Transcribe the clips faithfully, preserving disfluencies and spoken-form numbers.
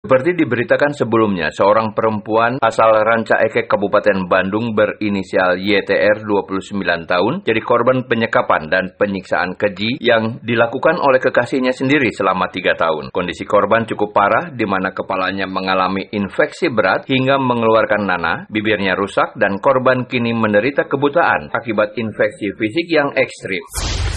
Seperti diberitakan sebelumnya, seorang perempuan asal Ranca Ekek, Kabupaten Bandung berinisial Y T R dua puluh sembilan tahun jadi korban penyekapan dan penyiksaan keji yang dilakukan oleh kekasihnya sendiri selama tiga tahun. Kondisi korban cukup parah di mana kepalanya mengalami infeksi berat hingga mengeluarkan nanah, bibirnya rusak dan korban kini menderita kebutaan akibat infeksi fisik yang ekstrim.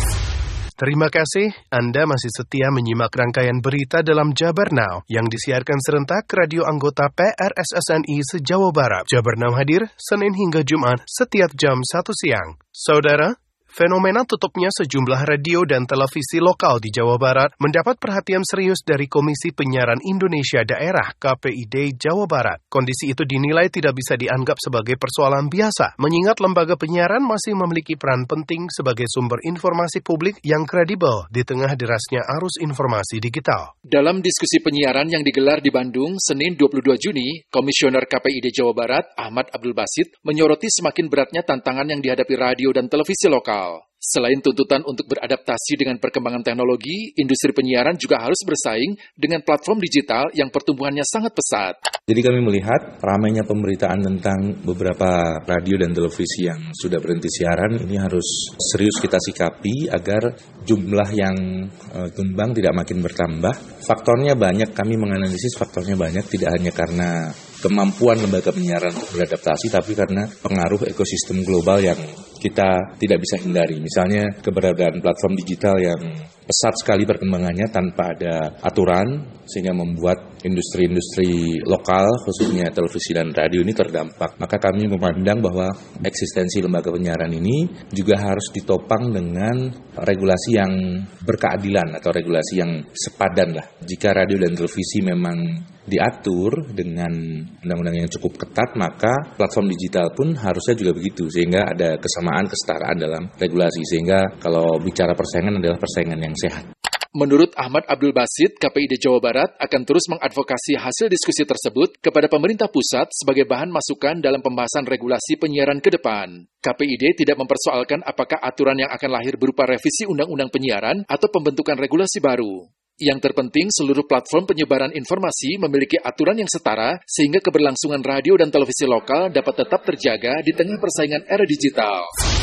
Terima kasih, Anda masih setia menyimak rangkaian berita dalam Jabar Now yang disiarkan serentak radio anggota P R S S N I se-Jawa Barat. Jabar Now hadir Senin hingga Jumat setiap jam satu siang. Saudara, fenomena tutupnya sejumlah radio dan televisi lokal di Jawa Barat mendapat perhatian serius dari Komisi Penyiaran Indonesia Daerah K P I D Jawa Barat. Kondisi itu dinilai tidak bisa dianggap sebagai persoalan biasa, mengingat lembaga penyiaran masih memiliki peran penting sebagai sumber informasi publik yang kredibel di tengah derasnya arus informasi digital. Dalam diskusi penyiaran yang digelar di Bandung, Senin dua puluh dua Juni, Komisioner K P I D Jawa Barat, Ahmad Abdul Basit, menyoroti semakin beratnya tantangan yang dihadapi radio dan televisi lokal. Selain tuntutan untuk beradaptasi dengan perkembangan teknologi, industri penyiaran juga harus bersaing dengan platform digital yang pertumbuhannya sangat pesat. Jadi kami melihat ramainya pemberitaan tentang beberapa radio dan televisi yang sudah berhenti siaran, ini harus serius kita sikapi agar jumlah yang uh, tumbang tidak makin bertambah. Faktornya banyak, kami menganalisis faktornya banyak, tidak hanya karena kemampuan lembaga penyiaran untuk beradaptasi, tapi karena pengaruh ekosistem global yang kita tidak bisa hindari. Misalnya keberadaan platform digital yang pesat sekali perkembangannya tanpa ada aturan, sehingga membuat industri-industri lokal, khususnya televisi dan radio ini terdampak. Maka kami memandang bahwa eksistensi lembaga penyiaran ini juga harus ditopang dengan regulasi yang berkeadilan atau regulasi yang sepadan lah. Jika radio dan televisi memang diatur dengan undang-undang yang cukup ketat, maka platform digital pun harusnya juga begitu, sehingga ada kesamaan, kesetaraan dalam regulasi, sehingga kalau bicara persaingan adalah persaingan yang sehat. Menurut Ahmad Abdul Basit, K P I D Jawa Barat akan terus mengadvokasi hasil diskusi tersebut kepada pemerintah pusat sebagai bahan masukan dalam pembahasan regulasi penyiaran ke depan. K P I D tidak mempersoalkan apakah aturan yang akan lahir berupa revisi undang-undang penyiaran atau pembentukan regulasi baru. Yang terpenting, seluruh platform penyebaran informasi memiliki aturan yang setara sehingga keberlangsungan radio dan televisi lokal dapat tetap terjaga di tengah persaingan era digital.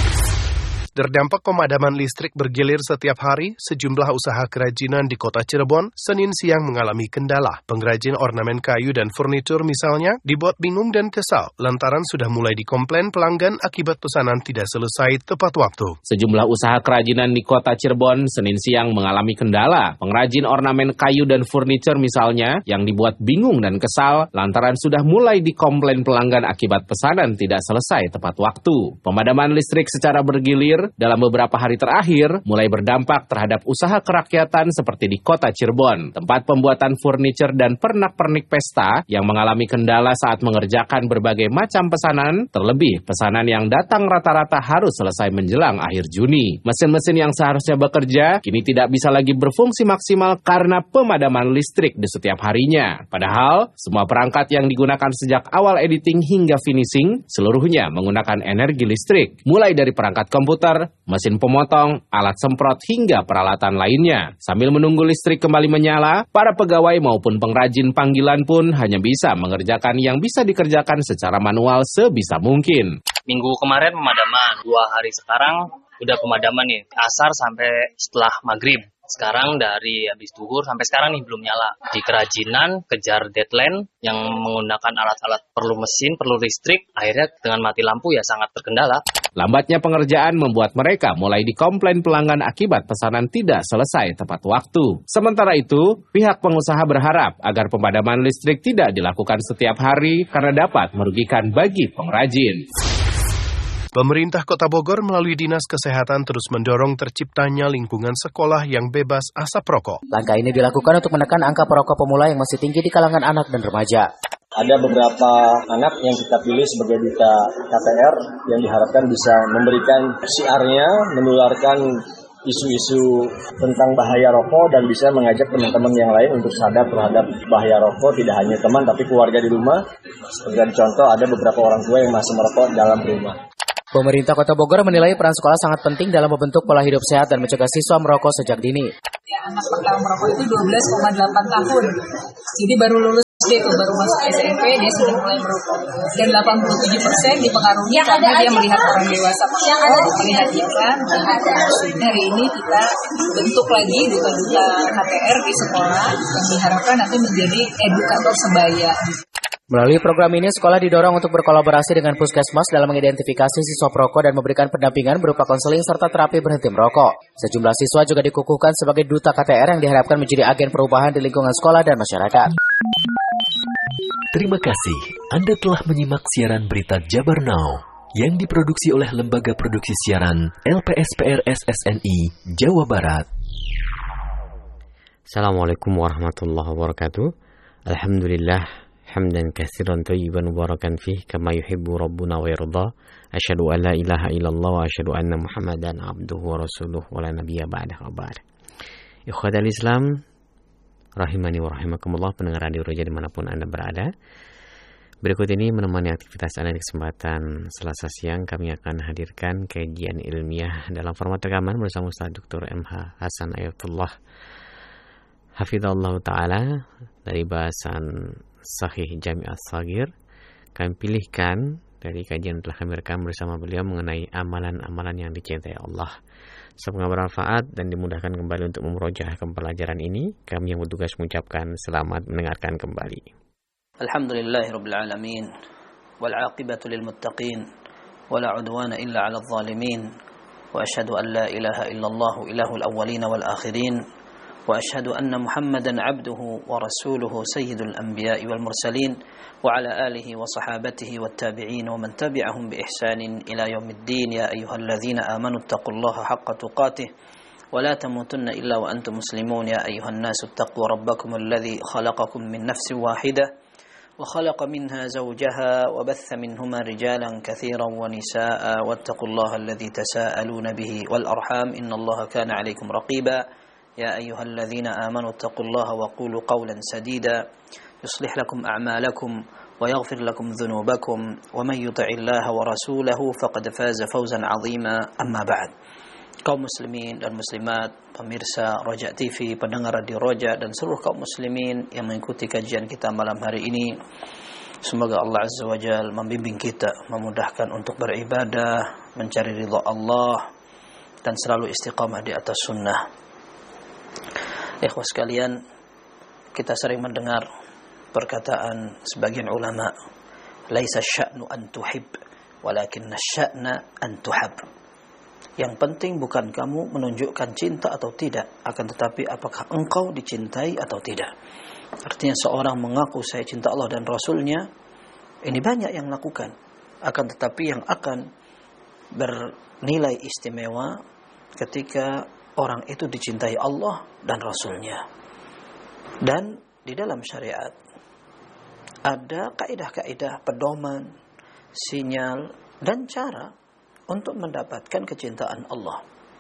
Terdampak pemadaman listrik bergilir setiap hari, sejumlah usaha kerajinan di kota Cirebon Senin siang mengalami kendala. Pengrajin ornamen kayu dan furnitur misalnya dibuat bingung dan kesal lantaran sudah mulai dikomplain pelanggan akibat pesanan tidak selesai tepat waktu. Sejumlah usaha kerajinan di kota Cirebon Senin siang mengalami kendala. Pengrajin ornamen kayu dan furnitur misalnya yang dibuat bingung dan kesal lantaran sudah mulai dikomplain pelanggan akibat pesanan tidak selesai tepat waktu. Pemadaman listrik secara bergilir dalam beberapa hari terakhir mulai berdampak terhadap usaha kerakyatan seperti di kota Cirebon, tempat pembuatan furnitur dan pernak-pernik pesta yang mengalami kendala saat mengerjakan berbagai macam pesanan, terlebih pesanan yang datang rata-rata harus selesai menjelang akhir Juni. Mesin-mesin yang seharusnya bekerja kini tidak bisa lagi berfungsi maksimal karena pemadaman listrik di setiap harinya. Padahal, semua perangkat yang digunakan sejak awal editing hingga finishing seluruhnya menggunakan energi listrik, mulai dari perangkat komputer, mesin pemotong, alat semprot, hingga peralatan lainnya. Sambil menunggu listrik kembali menyala, para pegawai maupun pengrajin panggilan pun hanya bisa mengerjakan yang bisa dikerjakan secara manual sebisa mungkin. Minggu kemarin pemadaman, dua hari sekarang udah pemadaman nih, asar sampai setelah maghrib. Sekarang dari habis duhur sampai sekarang nih belum nyala. Di kerajinan kejar deadline yang menggunakan alat-alat perlu mesin, perlu listrik, akhirnya dengan mati lampu ya sangat terkendala. Lambatnya pengerjaan membuat mereka mulai dikomplain pelanggan akibat pesanan tidak selesai tepat waktu. Sementara itu, pihak pengusaha berharap agar pemadaman listrik tidak dilakukan setiap hari karena dapat merugikan bagi pengrajin. Pemerintah Kota Bogor melalui Dinas Kesehatan terus mendorong terciptanya lingkungan sekolah yang bebas asap rokok. Langkah ini dilakukan untuk menekan angka perokok pemula yang masih tinggi di kalangan anak dan remaja. Ada beberapa anak yang kita pilih sebagai duta K P R yang diharapkan bisa memberikan siarnya, menularkan isu-isu tentang bahaya rokok dan bisa mengajak teman-teman yang lain untuk sadar terhadap bahaya rokok, tidak hanya teman tapi keluarga di rumah. Sebagai contoh, ada beberapa orang tua yang masih merokok dalam rumah. Pemerintah Kota Bogor menilai peran sekolah sangat penting dalam membentuk pola hidup sehat dan mencegah siswa merokok sejak dini. Ya, anak pertama merokok itu dua belas koma delapan tahun, jadi baru lulus S D itu baru masuk S M P dia sudah mulai merokok, dan delapan puluh tujuh persen dipengaruhi karena dia melihat orang dewasa merokok, melihat iklan, melihat promosi. Hari ini kita bentuk lagi duta-duta K T R di sekolah yang diharapkan nanti menjadi edukator sebaya. Melalui program ini, sekolah didorong untuk berkolaborasi dengan puskesmas dalam mengidentifikasi siswa perokok dan memberikan pendampingan berupa konseling serta terapi berhenti merokok. Sejumlah siswa juga dikukuhkan sebagai duta K T R yang diharapkan menjadi agen perubahan di lingkungan sekolah dan masyarakat. Terima kasih Anda telah menyimak siaran berita Jabar Now yang diproduksi oleh Lembaga Produksi Siaran L P S P R S S N I Jawa Barat. Assalamualaikum warahmatullahi wabarakatuh. Alhamdulillah. Hamdan katsiran thayyiban mubarakan fih kama yuhibbu rabbuna wa yarda. Asyhadu an la ilaha illallah wa asyhadu anna Muhammadan abduhu wa rasuluhu wa la nabiyya ba'dahu ba'd. Ikhwatal Islam rahimani wa rahimakumullah, pendengar radio Roja dimanapun Anda berada. Berikut ini menemani aktivitas Anda di kesempatan Selasa siang, kami akan hadirkan kajian ilmiah dalam format rekaman bersama Ustaz Doktor M H Hasan Ayatullah Hafizallahu Ta'ala dari bahasan Sahih Jami' As-Saghir. Kami pilihkan dari kajian yang telah kami rekam bersama beliau mengenai amalan-amalan yang dicintai Allah. Semoga bermanfaat dan dimudahkan kembali untuk memurojaah pelajaran ini. Kami yang bertugas mengucapkan selamat mendengarkan kembali. Alhamdulillahirabbil alamin wal 'aqibatu lil muttaqin wala 'udwana illa 'alal zalimin wa asyhadu an la ilaha illallah ilahul awwalin wal akhirin وأشهد أن محمدا عبده ورسوله سيد الأنبياء والمرسلين وعلى آله وصحابته والتابعين ومن تبعهم بإحسان إلى يوم الدين. يا أيها الذين آمنوا اتقوا الله حق تقاته ولا تموتن إلا وأنتم مسلمون. يا أيها الناس اتقوا ربكم الذي خلقكم من نفس واحدة وخلق منها زوجها وبث منهما رجالا كثيرا ونساء واتقوا الله الذي تساءلون به والأرحام إن الله كان عليكم رقيبا. يا أيها الذين آمنوا اتقوا الله وقولوا قولا سديدا يصلح لكم أعمالكم ويغفر لكم ذنوبكم ومن يطع الله ورسوله فقد فاز فوزا عظيما. أما بعد. Kaum muslimin dan muslimat, pemirsa Roja T V, pendengar radio Roja, dan seluruh kaum muslimin yang mengikuti kajian kita malam hari ini, semoga Allah Azza wa Jalla membimbing kita, memudahkan untuk beribadah, mencari ridha Allah, dan selalu istiqamah di atas sunnah. Ikhwah sekalian, kita sering mendengar perkataan sebagian ulama, laisa sya'nu an tuhib walakinna sya'na an tuhab. Yang penting bukan kamu menunjukkan cinta atau tidak, akan tetapi apakah engkau dicintai atau tidak. Artinya seorang mengaku saya cinta Allah dan Rasulnya, ini banyak yang lakukan, akan tetapi yang akan bernilai istimewa ketika orang itu dicintai Allah dan Rasulnya. Dan di dalam syariat ada kaidah-kaidah pedoman, sinyal, dan cara untuk mendapatkan kecintaan Allah.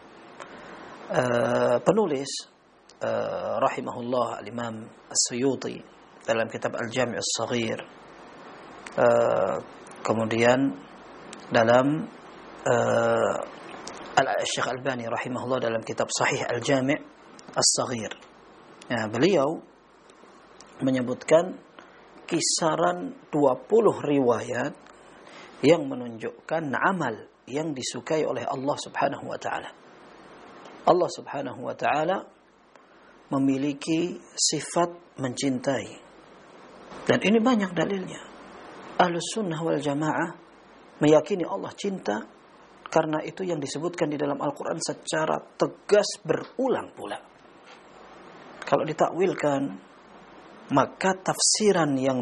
Uh, penulis uh, rahimahullah Al-Imam As-Suyuti dalam kitab Al-Jami' As-Saghir, uh, kemudian dalam uh, Al-Syekh Albani rahimahullah dalam kitab Sahih Al-Jami' As-Saghir. Ya, beliau menyebutkan kisaran dua puluh riwayat yang menunjukkan amal yang disukai oleh Allah Subhanahu wa taala. Allah Subhanahu wa taala memiliki sifat mencintai. Dan ini banyak dalilnya. Ahlus Sunnah wal Jamaah meyakini Allah cinta. Karena itu yang disebutkan di dalam Al-Quran secara tegas berulang-ulang. Kalau ditakwilkan, maka tafsiran yang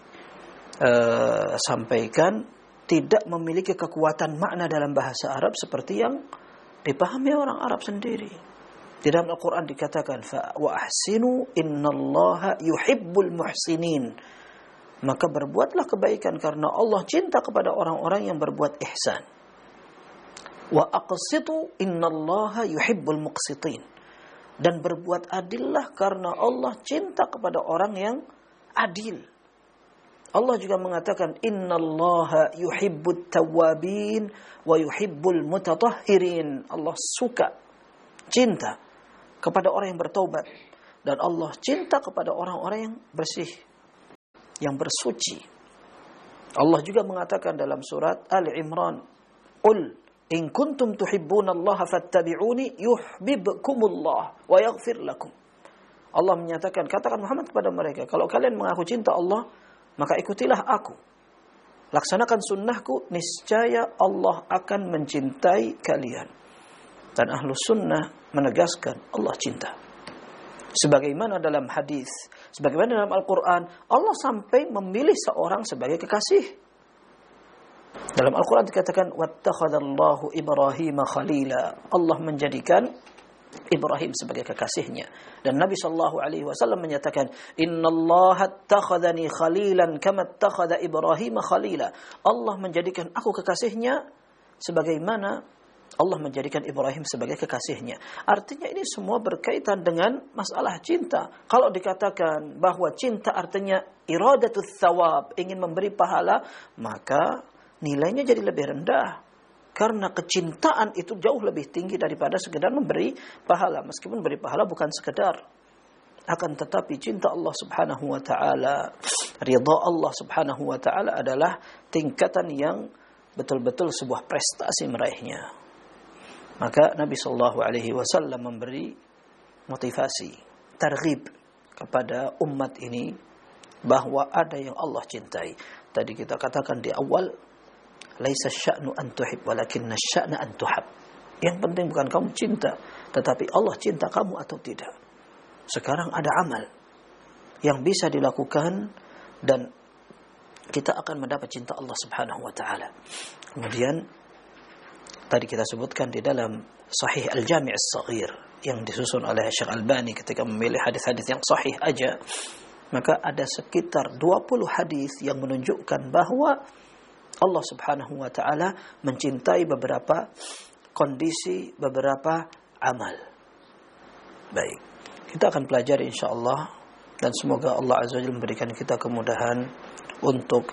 disampaikan uh, tidak memiliki kekuatan makna dalam bahasa Arab seperti yang dipahami orang Arab sendiri. Di dalam Al-Quran dikatakan, wa ahsinu innallaha yuhibbul muhsinin. Maka berbuatlah kebaikan karena Allah cinta kepada orang-orang yang berbuat ihsan. Wa aqsitu innallaha yuhibbul muqsitin. Dan berbuat adillah karena Allah cinta kepada orang yang adil. Allah juga mengatakan innallaha yuhibbut tawwabin wa yuhibbul mutatahhirin. Allah suka, cinta kepada orang yang bertaubat, dan Allah cinta kepada orang-orang yang bersih. yang bersuci. Allah juga mengatakan dalam surat Ali Imran, "Qul in kuntum tuhibbunallaha fattabi'uni yuhibbukumullah wa yaghfir lakum." Allah menyatakan, katakan Muhammad kepada mereka, kalau kalian mengaku cinta Allah, maka ikutilah aku. Laksanakan sunnahku, niscaya Allah akan mencintai kalian. Dan ahlu sunnah menegaskan Allah cinta. Sebagaimana dalam hadis, sebagaimana dalam Al-Quran, Allah sampai memilih seorang sebagai kekasih. Dalam Al-Quran dikatakan, "Wattakhadallahu Ibrahim khalila." Allah menjadikan Ibrahim sebagai kekasihnya. Dan Nabi sallallahu alaihi wasallam menyatakan, "Innallaha attakhadhani khalilan kama attakhadha Ibrahim khalila." Allah menjadikan aku kekasihnya sebagaimana Allah menjadikan Ibrahim sebagai kekasihnya. Artinya ini semua berkaitan dengan masalah cinta. Kalau dikatakan bahwa cinta artinya iradatul thawab, ingin memberi pahala, maka nilainya jadi lebih rendah. Karena kecintaan itu jauh lebih tinggi daripada sekedar memberi pahala. Meskipun beri pahala bukan sekedar. Akan tetapi cinta Allah subhanahu wa ta'ala, ridha Allah subhanahu wa ta'ala adalah tingkatan yang betul-betul sebuah prestasi meraihnya. Maka Nabi sallallahu alaihi wasallam memberi motivasi, targhib kepada umat ini bahwa ada yang Allah cintai. Tadi kita katakan di awal, laisa sya'nu an tuhib walakinna sya'na an tuhab. Yang penting bukan kamu cinta, tetapi Allah cinta kamu atau tidak. Sekarang ada amal yang bisa dilakukan dan kita akan mendapat cinta Allah Subhanahu wa taala. Kemudian tadi kita sebutkan di dalam Sahih Al-Jami' As-Saghir yang disusun oleh Syekh Albani ketika memilih hadis-hadis yang sahih aja, maka ada sekitar dua puluh hadis yang menunjukkan bahwa Allah Subhanahu wa taala mencintai beberapa kondisi, beberapa amal. Baik, kita akan pelajari insyaallah dan semoga Allah Azza wa Jalla memberikan kita kemudahan untuk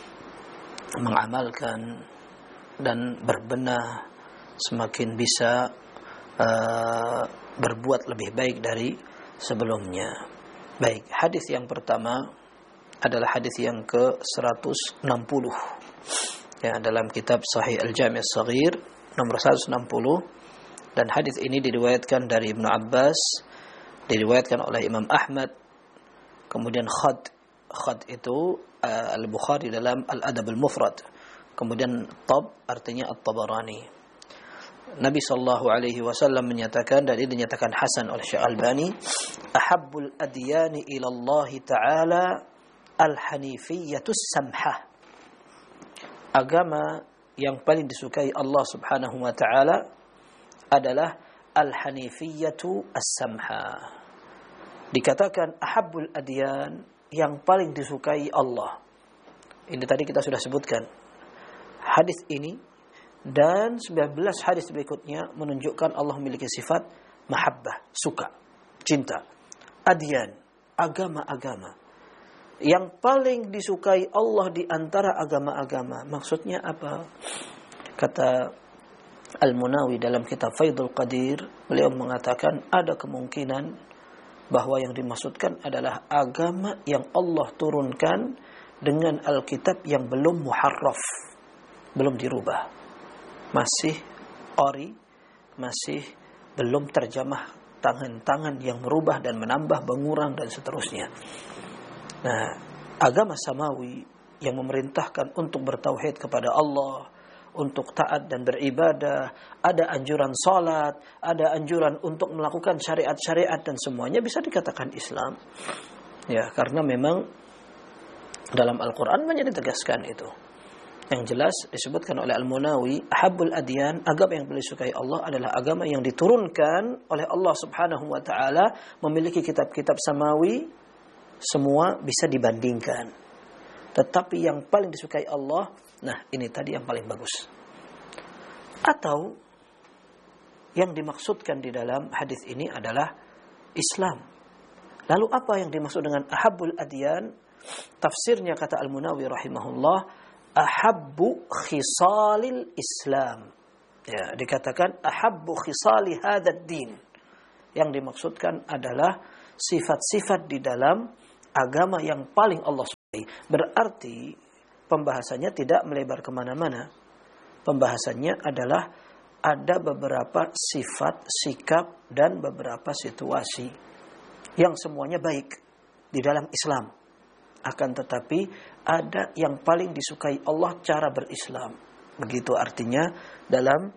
mengamalkan dan berbenah, semakin bisa uh, berbuat lebih baik dari sebelumnya. Baik, hadis yang pertama adalah hadis yang ke seratus enam puluh. Ya, dalam kitab Sahih Al-Jami' As-Saghir nomor seratus enam puluh, dan hadis ini diriwayatkan dari Ibnu Abbas, diriwayatkan oleh Imam Ahmad, kemudian Khad Khad itu uh, Al-Bukhari dalam Al-Adab Al-Mufrad, kemudian Tab artinya At-Tabarani. Nabi sallallahu alaihi wasallam menyatakan, dan ini dinyatakan hasan oleh Syekh Albani, ahabbul adyani ila Allah taala al-hanifiyyatus samhah. Agama yang paling disukai Allah Subhanahu wa taala adalah al-hanifiyyatu as-samha. Dikatakan ahabbul adyan, yang paling disukai Allah. Ini tadi kita sudah sebutkan. Hadis ini dan sembilan belas hadis berikutnya menunjukkan Allah memiliki sifat mahabbah, suka, cinta. Adyan, agama-agama. Yang paling disukai Allah di antara agama-agama. Maksudnya apa? Kata Al-Munawi dalam kitab Faidul Qadir, beliau mengatakan ada kemungkinan bahwa yang dimaksudkan adalah agama yang Allah turunkan dengan Alkitab yang belum muharraf, belum dirubah, masih ori, masih belum terjemah tangan-tangan yang merubah dan menambah, mengurang dan seterusnya. Nah, agama samawi yang memerintahkan untuk bertauhid kepada Allah, untuk taat dan beribadah, ada anjuran salat, ada anjuran untuk melakukan syariat-syariat, dan semuanya bisa dikatakan Islam. Ya, karena memang dalam Al-Quran banyak ditegaskan itu. Yang jelas disebutkan oleh Al-Munawi, ahabbul adyan, agama yang paling disukai Allah adalah agama yang diturunkan oleh Allah Subhanahu wa taala, memiliki kitab-kitab samawi, semua bisa dibandingkan. Tetapi yang paling disukai Allah, nah ini tadi yang paling bagus. Atau yang dimaksudkan di dalam hadis ini adalah Islam. Lalu apa yang dimaksud dengan ahabbul adyan? Tafsirnya kata Al-Munawi rahimahullah, ahabbu khisalil Islam. Ya, dikatakan ahabbu khisali hadzal din. Yang dimaksudkan adalah sifat-sifat di dalam agama yang paling Allah Berarti pembahasannya tidak melebar kemana-mana. Pembahasannya adalah ada beberapa sifat, sikap, dan beberapa situasi yang semuanya baik di dalam Islam. Akan tetapi ada yang paling disukai Allah cara berislam. Begitu artinya dalam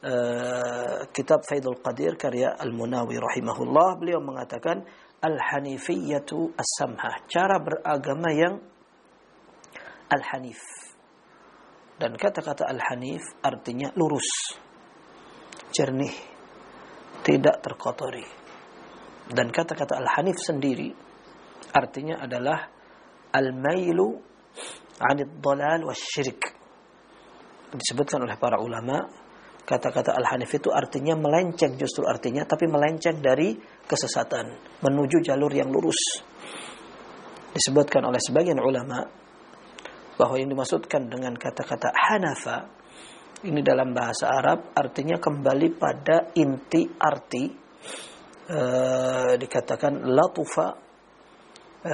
uh, kitab Faidul Qadir karya Al-Munawi rahimahullah, beliau mengatakan Al-Hanifiyatu As-Samhah, cara beragama yang Al-Hanif. Dan kata-kata Al-Hanif artinya lurus, jernih, tidak terkotori. Dan kata-kata Al-Hanif sendiri artinya adalah Al-Mailu Anid Dhalal wa Syirik. Disebutkan oleh para ulama, kata-kata Al-Hanif itu artinya melenceng, justru artinya, tapi melenceng dari kesesatan menuju jalur yang lurus. Disebutkan oleh sebagian ulama bahwa yang dimaksudkan dengan kata-kata Hanafa ini dalam bahasa Arab artinya kembali pada inti arti, e, dikatakan latufa e,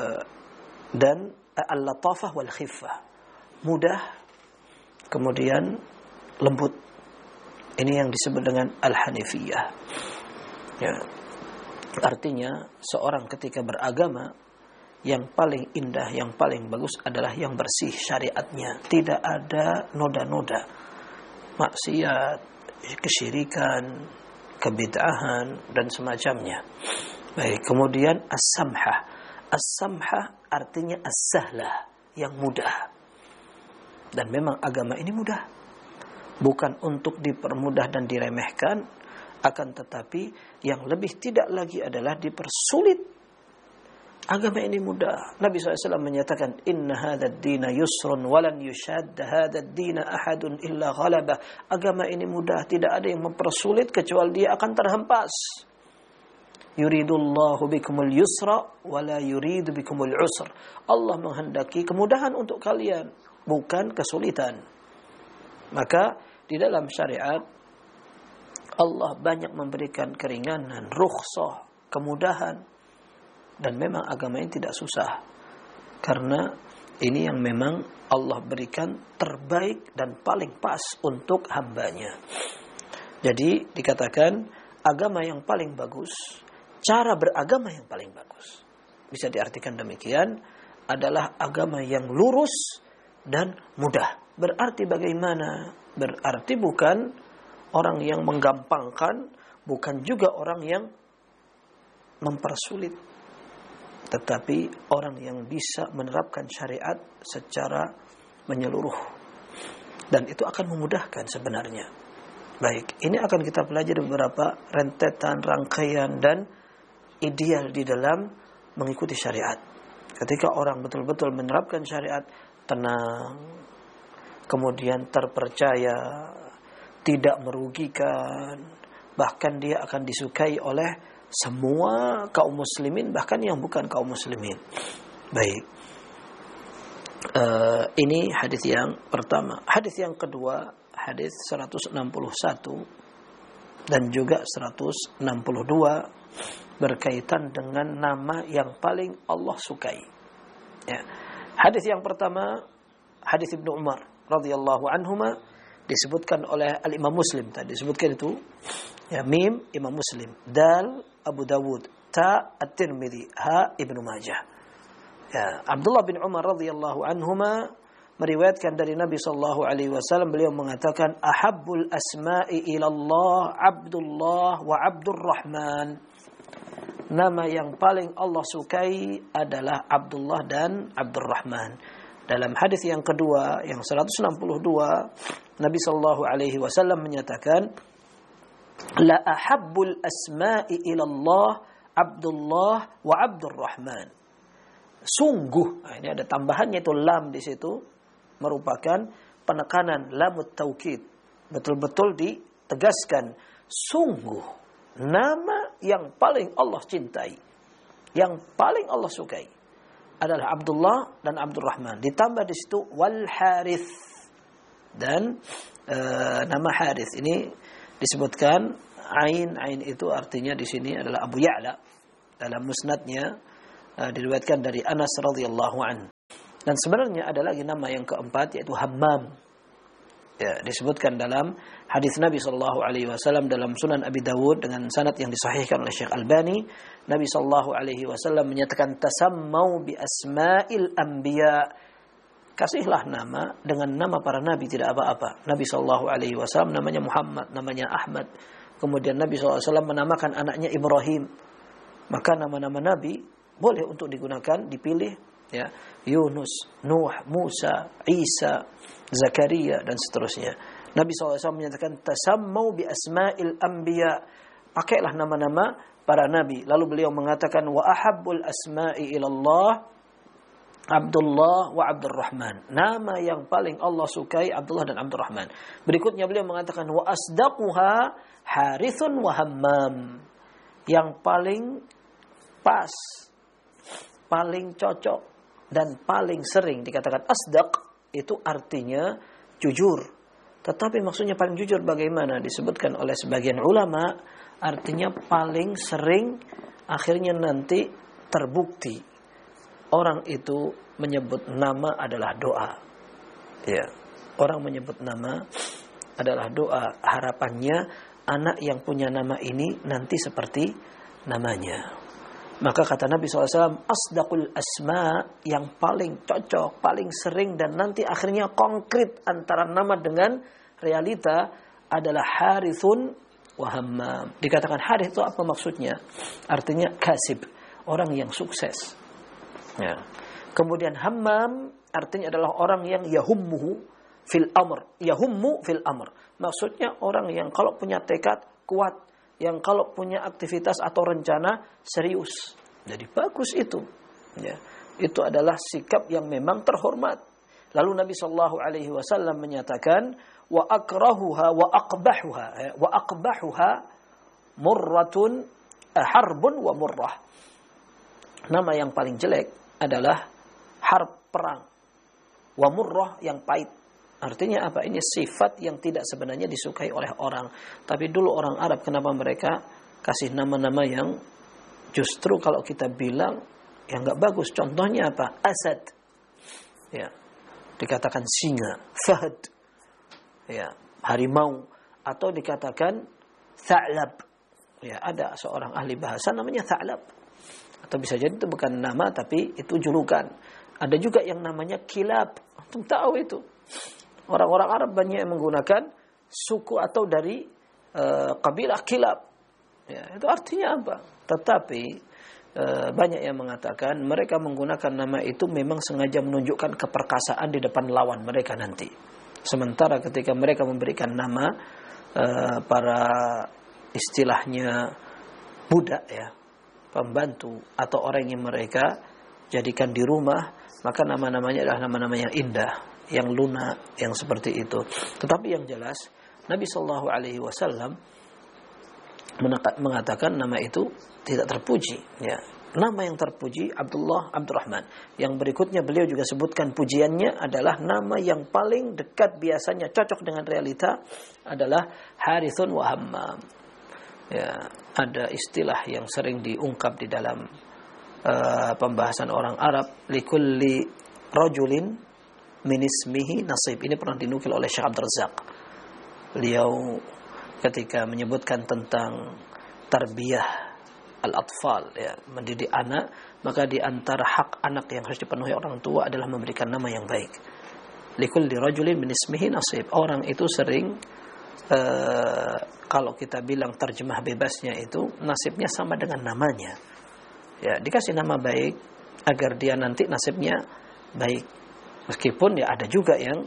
dan al-latafah wal khiffah, mudah kemudian lembut. Ini yang disebut dengan Al-Hanifiyah. Ya. Artinya seorang ketika beragama, yang paling indah, yang paling bagus adalah yang bersih syariatnya. Tidak ada noda-noda maksiat, kesyirikan, kebid'ahan, dan semacamnya. Baik, kemudian as-samhah. As-samhah artinya as-sahlah, yang mudah. Dan memang agama ini mudah. Bukan untuk dipermudah dan diremehkan, akan tetapi yang lebih tidak lagi adalah dipersulit. Agama ini mudah. Nabi shallallahu alaihi wasallam menyatakan, Inna hadad dina yusrun walan yushadda hadad dina ahadun illa ghalabah. Agama ini mudah, tidak ada yang mempersulit kecuali dia akan terhempas. Yuridullahu bikumul yusra wala yuridu bikumul usr. Allah menghendaki kemudahan untuk kalian, bukan kesulitan. Maka di dalam syariat Allah banyak memberikan keringanan, rukhsah, kemudahan. Dan memang agama ini tidak susah. Karena ini yang memang Allah berikan terbaik dan paling pas untuk hambanya. Jadi dikatakan agama yang paling bagus, cara beragama yang paling bagus, bisa diartikan demikian, adalah agama yang lurus dan mudah. Berarti bagaimana? Berarti bukan orang yang menggampangkan, bukan juga orang yang mempersulit, tetapi orang yang bisa menerapkan syariat secara menyeluruh. Dan itu akan memudahkan sebenarnya. Baik, ini akan kita pelajari beberapa rentetan, rangkaian, dan ideal di dalam mengikuti syariat. Ketika orang betul-betul menerapkan syariat, tenang, kemudian terpercaya, tidak merugikan, bahkan dia akan disukai oleh semua kaum muslimin, bahkan yang bukan kaum muslimin. Baik, uh, ini hadis yang pertama. Hadis yang kedua, hadis seratus enam puluh satu dan juga seratus enam puluh dua berkaitan dengan nama yang paling Allah sukai. Ya. Hadis yang pertama, hadis Ibnu Umar radhiyallahu anhuma, disebutkan oleh Al-Imam Muslim tadi, disebutkan itu. Ya, mim Imam Muslim, dal Abu Dawud, ta At-Tirmidzi, ha Ibnu Majah. Ya, Abdullah bin Umar radhiyallahu anhuma meriwayatkan dari Nabi sallallahu alaihi wasallam, beliau mengatakan, ahabbul asma'i ilallah Abdullah wa Abdurrahman. Nama yang paling Allah sukai adalah Abdullah dan Abdurrahman. Dalam hadis yang kedua, yang seratus enam puluh dua, Nabi sallallahu alaihi wasallam menyatakan, la ahabbul asma'i ilallah Abdullah wa Abdurrahman. Sungguh, nah ini ada tambahannya itu lam di situ, merupakan penekanan lamut taukid. Betul-betul ditegaskan, sungguh nama yang paling Allah cintai, yang paling Allah sukai adalah Abdullah dan Abdurrahman. Ditambah di situ wal Harith, dan e, nama Harith ini disebutkan ain, ain itu artinya di sini adalah Abu Ya'la. Dalam musnadnya uh, diriwayatkan dari Anas radhiyallahu anhu. Dan sebenarnya ada lagi nama yang keempat, yaitu Hammam. Ya, disebutkan dalam hadis Nabi sallallahu alaihi wasallam dalam Sunan Abi Dawud dengan sanad yang disahihkan oleh Syekh Albani. Nabi sallallahu alaihi wasallam menyatakan, tasammau bi asma'il anbiya. Kasihlah nama dengan nama para nabi, tidak apa-apa. Nabi sallallahu alaihi wasallam namanya Muhammad, namanya Ahmad. Kemudian Nabi sallallahu alaihi wasallam menamakan anaknya Ibrahim. Maka nama-nama nabi boleh untuk digunakan, dipilih, ya. Yunus, Nuh, Musa, Isa, Zakaria, dan seterusnya. Nabi sallallahu alaihi wasallam menyatakan, tasammau bi asma'il anbiya. Pakailah nama-nama para nabi. Lalu beliau mengatakan, wa ahabbul asma'i ilallah Abdullah wa Abdurrahman. Nama yang paling Allah sukai Abdullah dan Abdurrahman. Berikutnya beliau mengatakan, wa asdaquha Harithun wa Hammam. Yang paling pas, paling cocok, dan paling sering dikatakan asdaq, itu artinya jujur. Tetapi maksudnya paling jujur bagaimana? Disebutkan oleh sebagian ulama, artinya paling sering, akhirnya nanti terbukti orang itu menyebut nama adalah doa. Ya, orang menyebut nama adalah doa. Harapannya anak yang punya nama ini nanti seperti namanya. Maka kata Nabi shallallahu alaihi wasallam, asdaqul asma, yang paling cocok, paling sering, dan nanti akhirnya konkret antara nama dengan realita adalah Harithun wa Hammam. Dikatakan Harith itu apa maksudnya? Artinya kasib, orang yang sukses. Ya. Kemudian Hammam artinya adalah orang yang yahummuhu fil amr, yahummu fil amr. Maksudnya orang yang kalau punya tekad kuat, yang kalau punya aktivitas atau rencana serius. Jadi bagus itu. Ya. Itu adalah sikap yang memang terhormat. Lalu Nabi sallallahu alaihi wasallam menyatakan, wa akrahuha wa aqbahuha, ya. Wa aqbahuha murratun harbun wa murrah. Nama yang paling jelek adalah harb, perang. Wa murrah, yang pahit. Artinya apa? Ini sifat yang tidak sebenarnya disukai oleh orang. Tapi dulu orang Arab, kenapa mereka kasih nama-nama yang justru kalau kita bilang yang enggak bagus. Contohnya apa? Asad. Ya. Dikatakan singa, fahd. Ya, harimau, atau dikatakan tha'lab. Ya, ada seorang ahli bahasa namanya tha'lab. Atau bisa jadi itu bukan nama, tapi itu julukan. Ada juga yang namanya kilab. Antum tahu itu. Orang-orang Arab banyak yang menggunakan suku atau dari uh, kabilah kilab. Ya, itu artinya apa? Tetapi uh, banyak yang mengatakan mereka menggunakan nama itu memang sengaja menunjukkan keperkasaan di depan lawan mereka nanti. Sementara ketika mereka memberikan nama uh, para istilahnya budak, ya, pembantu atau orang yang mereka jadikan di rumah, maka nama-namanya adalah nama-nama yang indah, yang lunak, yang seperti itu. Tetapi yang jelas Nabi Shallallahu Alaihi Wasallam mengatakan nama itu tidak terpuji. Ya. Nama yang terpuji Abdullah, Abdurrahman. Yang berikutnya beliau juga sebutkan pujiannya adalah nama yang paling dekat, biasanya cocok dengan realita, adalah Harithun wa Hammam. Ya, ada istilah yang sering diungkap di dalam uh, pembahasan orang Arab, likulli rajulin min ismihi nasib. Ini pernah dinukil oleh Syekh Abdul Razak. Beliau ketika menyebutkan tentang tarbiyah al-atfal, ya, mendidik anak, maka di antara hak anak yang harus dipenuhi orang tua adalah memberikan nama yang baik. Likulli rajulin min ismihi nasib. Orang itu sering uh, kalau kita bilang terjemah bebasnya itu nasibnya sama dengan namanya. Ya, dikasih nama baik agar dia nanti nasibnya baik. Meskipun ya ada juga yang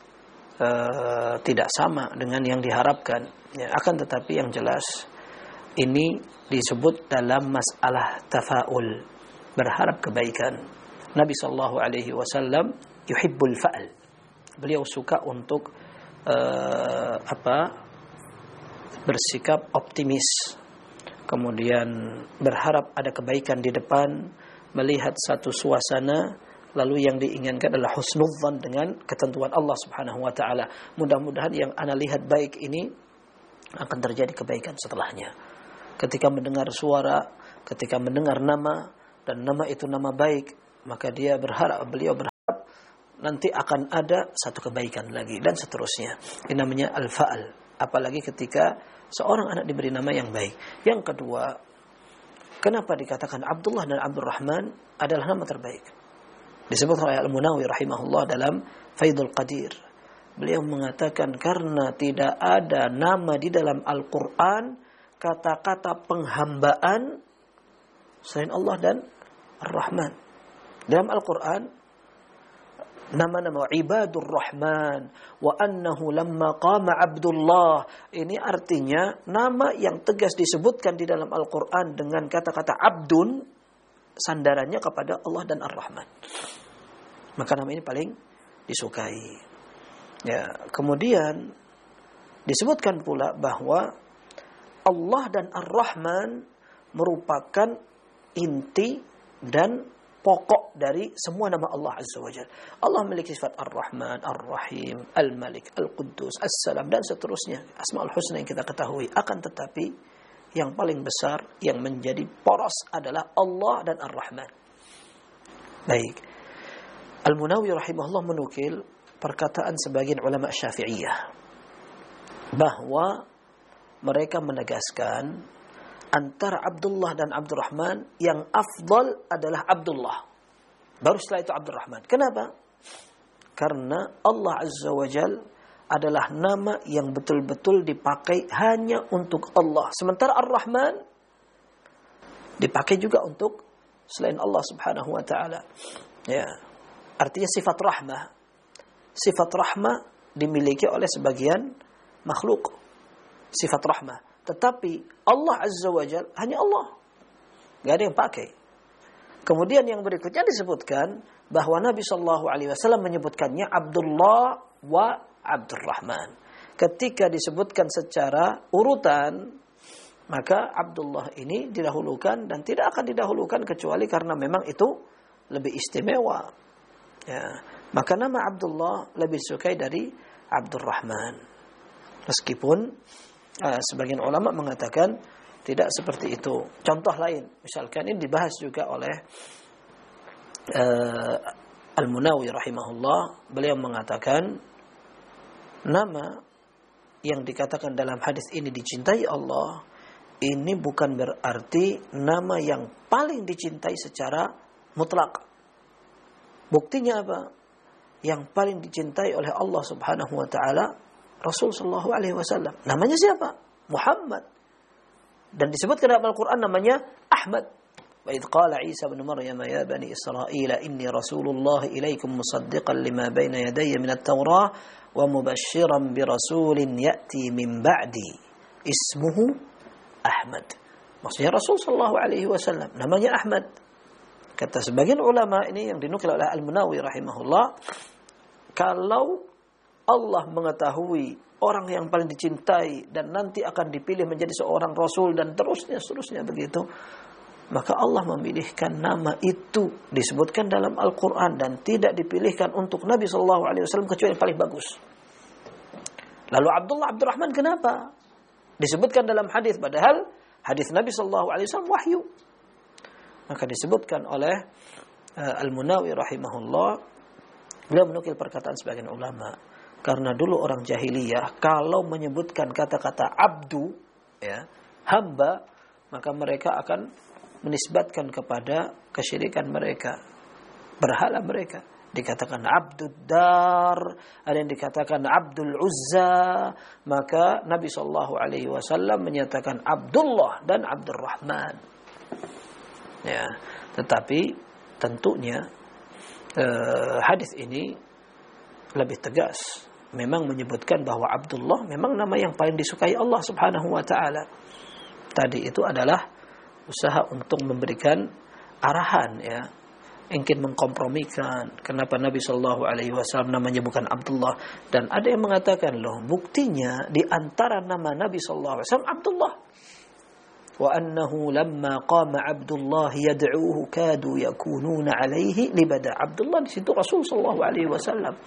uh, tidak sama dengan yang diharapkan. Ya, akan tetapi yang jelas ini disebut dalam masalah tafaul, berharap kebaikan. Nabi sallallahu alaihi wasallam yuhibbul fa'al. Beliau suka untuk uh, apa? bersikap optimis. Kemudian berharap ada kebaikan di depan, melihat satu suasana, lalu yang diinginkan adalah husnudzan dengan ketentuan Allah Subhanahu wa taala. Mudah-mudahan yang ana lihat baik ini akan terjadi kebaikan setelahnya. Ketika mendengar suara, ketika mendengar nama, dan nama itu nama baik, maka dia berharap, beliau berharap nanti akan ada satu kebaikan lagi dan seterusnya. Ini namanya al-fa'al. Apalagi ketika seorang anak diberi nama yang baik. Yang kedua, kenapa dikatakan Abdullah dan Abdurrahman adalah nama terbaik? Disebut oleh Al-Munawi rahimahullah dalam Faidul Qadir. Beliau mengatakan karena tidak ada nama di dalam Al-Quran kata-kata penghambaan selain Allah dan Ar-Rahman. Dalam Al-Quran nama-nama Ibadur Rahman wa annahu lamma qama Abdullah, ini artinya nama yang tegas disebutkan di dalam Al-Quran dengan kata-kata Abdun, sandarannya kepada Allah dan Ar-Rahman. Maka nama ini paling disukai. Ya, kemudian disebutkan pula bahwa Allah dan Ar-Rahman merupakan inti dan pokok dari semua nama Allah Azza wa Jalla. Allah memiliki sifat Ar-Rahman, Ar-Rahim, Al-Malik, Al-Quddus, As-Salam dan seterusnya. Asmaul Husna yang kita ketahui. Akan tetapi yang paling besar yang menjadi poros adalah Allah dan Ar-Rahman. Baik. Al-Munawi rahimahullah menukil perkataan sebagian ulama Syafi'iyah bahwa mereka menegaskan antara Abdullah dan Abdurrahman yang afdal adalah Abdullah. Baru setelah itu Abdurrahman. Kenapa? Karena Allah Azza wa Jal adalah nama yang betul-betul dipakai hanya untuk Allah. Sementara Ar-Rahman dipakai juga untuk selain Allah Subhanahu wa taala. Ya. Artinya sifat rahmah. Sifat rahmah dimiliki oleh sebagian makhluk. Sifat rahmah. Tetapi Allah Azza wa Jal hanya Allah. Gak ada yang pakai. Kemudian yang berikutnya disebutkan bahwa Nabi Shallallahu Alaihi Wasallam menyebutkannya Abdullah wa Abdurrahman. Ketika disebutkan secara urutan, maka Abdullah ini didahulukan dan tidak akan didahulukan kecuali karena memang itu lebih istimewa. Ya. Maka nama Abdullah lebih disukai dari Abdurrahman. Meskipun uh, sebagian ulama mengatakan tidak seperti itu. Contoh lain, misalkan ini dibahas juga oleh uh, Al-Munawi rahimahullah. Beliau mengatakan nama yang dikatakan dalam hadis ini dicintai Allah, ini bukan berarti nama yang paling dicintai secara mutlak. Buktinya apa? Yang paling dicintai oleh Allah Subhanahu wa taala Rasul sallallahu alaihi wasallam. Namanya siapa? Muhammad. Dan disebutkan dalam Al-Qur'an namanya Ahmad. Wa idz qala Isa ibn Maryam ya bani Israil inni rasulullah ilaikum musaddiqan lima baina yadayya min at-taurah wa mubasysyiran bi rasulin ya'ti min ba'di ismuhu Ahmad. Maksudnya Rasul sallallahu alaihi wasallam namanya Ahmad. Kata sebagian ulama ini yang dinukil oleh Al-Munawi rahimahullah, kalau Allah mengetahui orang yang paling dicintai dan nanti akan dipilih menjadi seorang Rasul dan terusnya seterusnya begitu, maka Allah memilihkan nama itu disebutkan dalam Al-Quran dan tidak dipilihkan untuk Nabi shallallahu alaihi wasallam kecuali yang paling bagus. Lalu Abdullah Abdurrahman kenapa? Disebutkan dalam hadis, padahal hadis Nabi shallallahu alaihi wasallam wahyu. Maka disebutkan oleh uh, Al-Munawi rahimahullah, beliau menukil perkataan sebagian ulama, karena dulu orang jahiliyah kalau menyebutkan kata-kata abdu, ya, hamba, maka mereka akan menisbatkan kepada kesyirikan mereka, berhala mereka. Dikatakan Abdud Dar, ada yang dikatakan Abdul Uzza. Maka Nabi shallallahu alaihi wasallam menyatakan Abdullah dan Abdurrahman. Ya, tetapi tentunya eh, hadis ini lebih tegas. Memang menyebutkan bahwa Abdullah memang nama yang paling disukai Allah Subhanahu wa taala. Tadi itu adalah usaha untuk memberikan arahan, ya, ingin mengkompromikan kenapa Nabi Shallallahu Alaihi Wasallam namanya bukan Abdullah. Dan ada yang mengatakan, loh, buktinya di antara nama Nabi Shallallahu Alaihi Wasallam Abdullah. Wa annahu lamma qama Abdullah yad'uhu kadu yakununa alaihi libada. Abdullah di situ Rasul Shallallahu Alaihi Wasallam.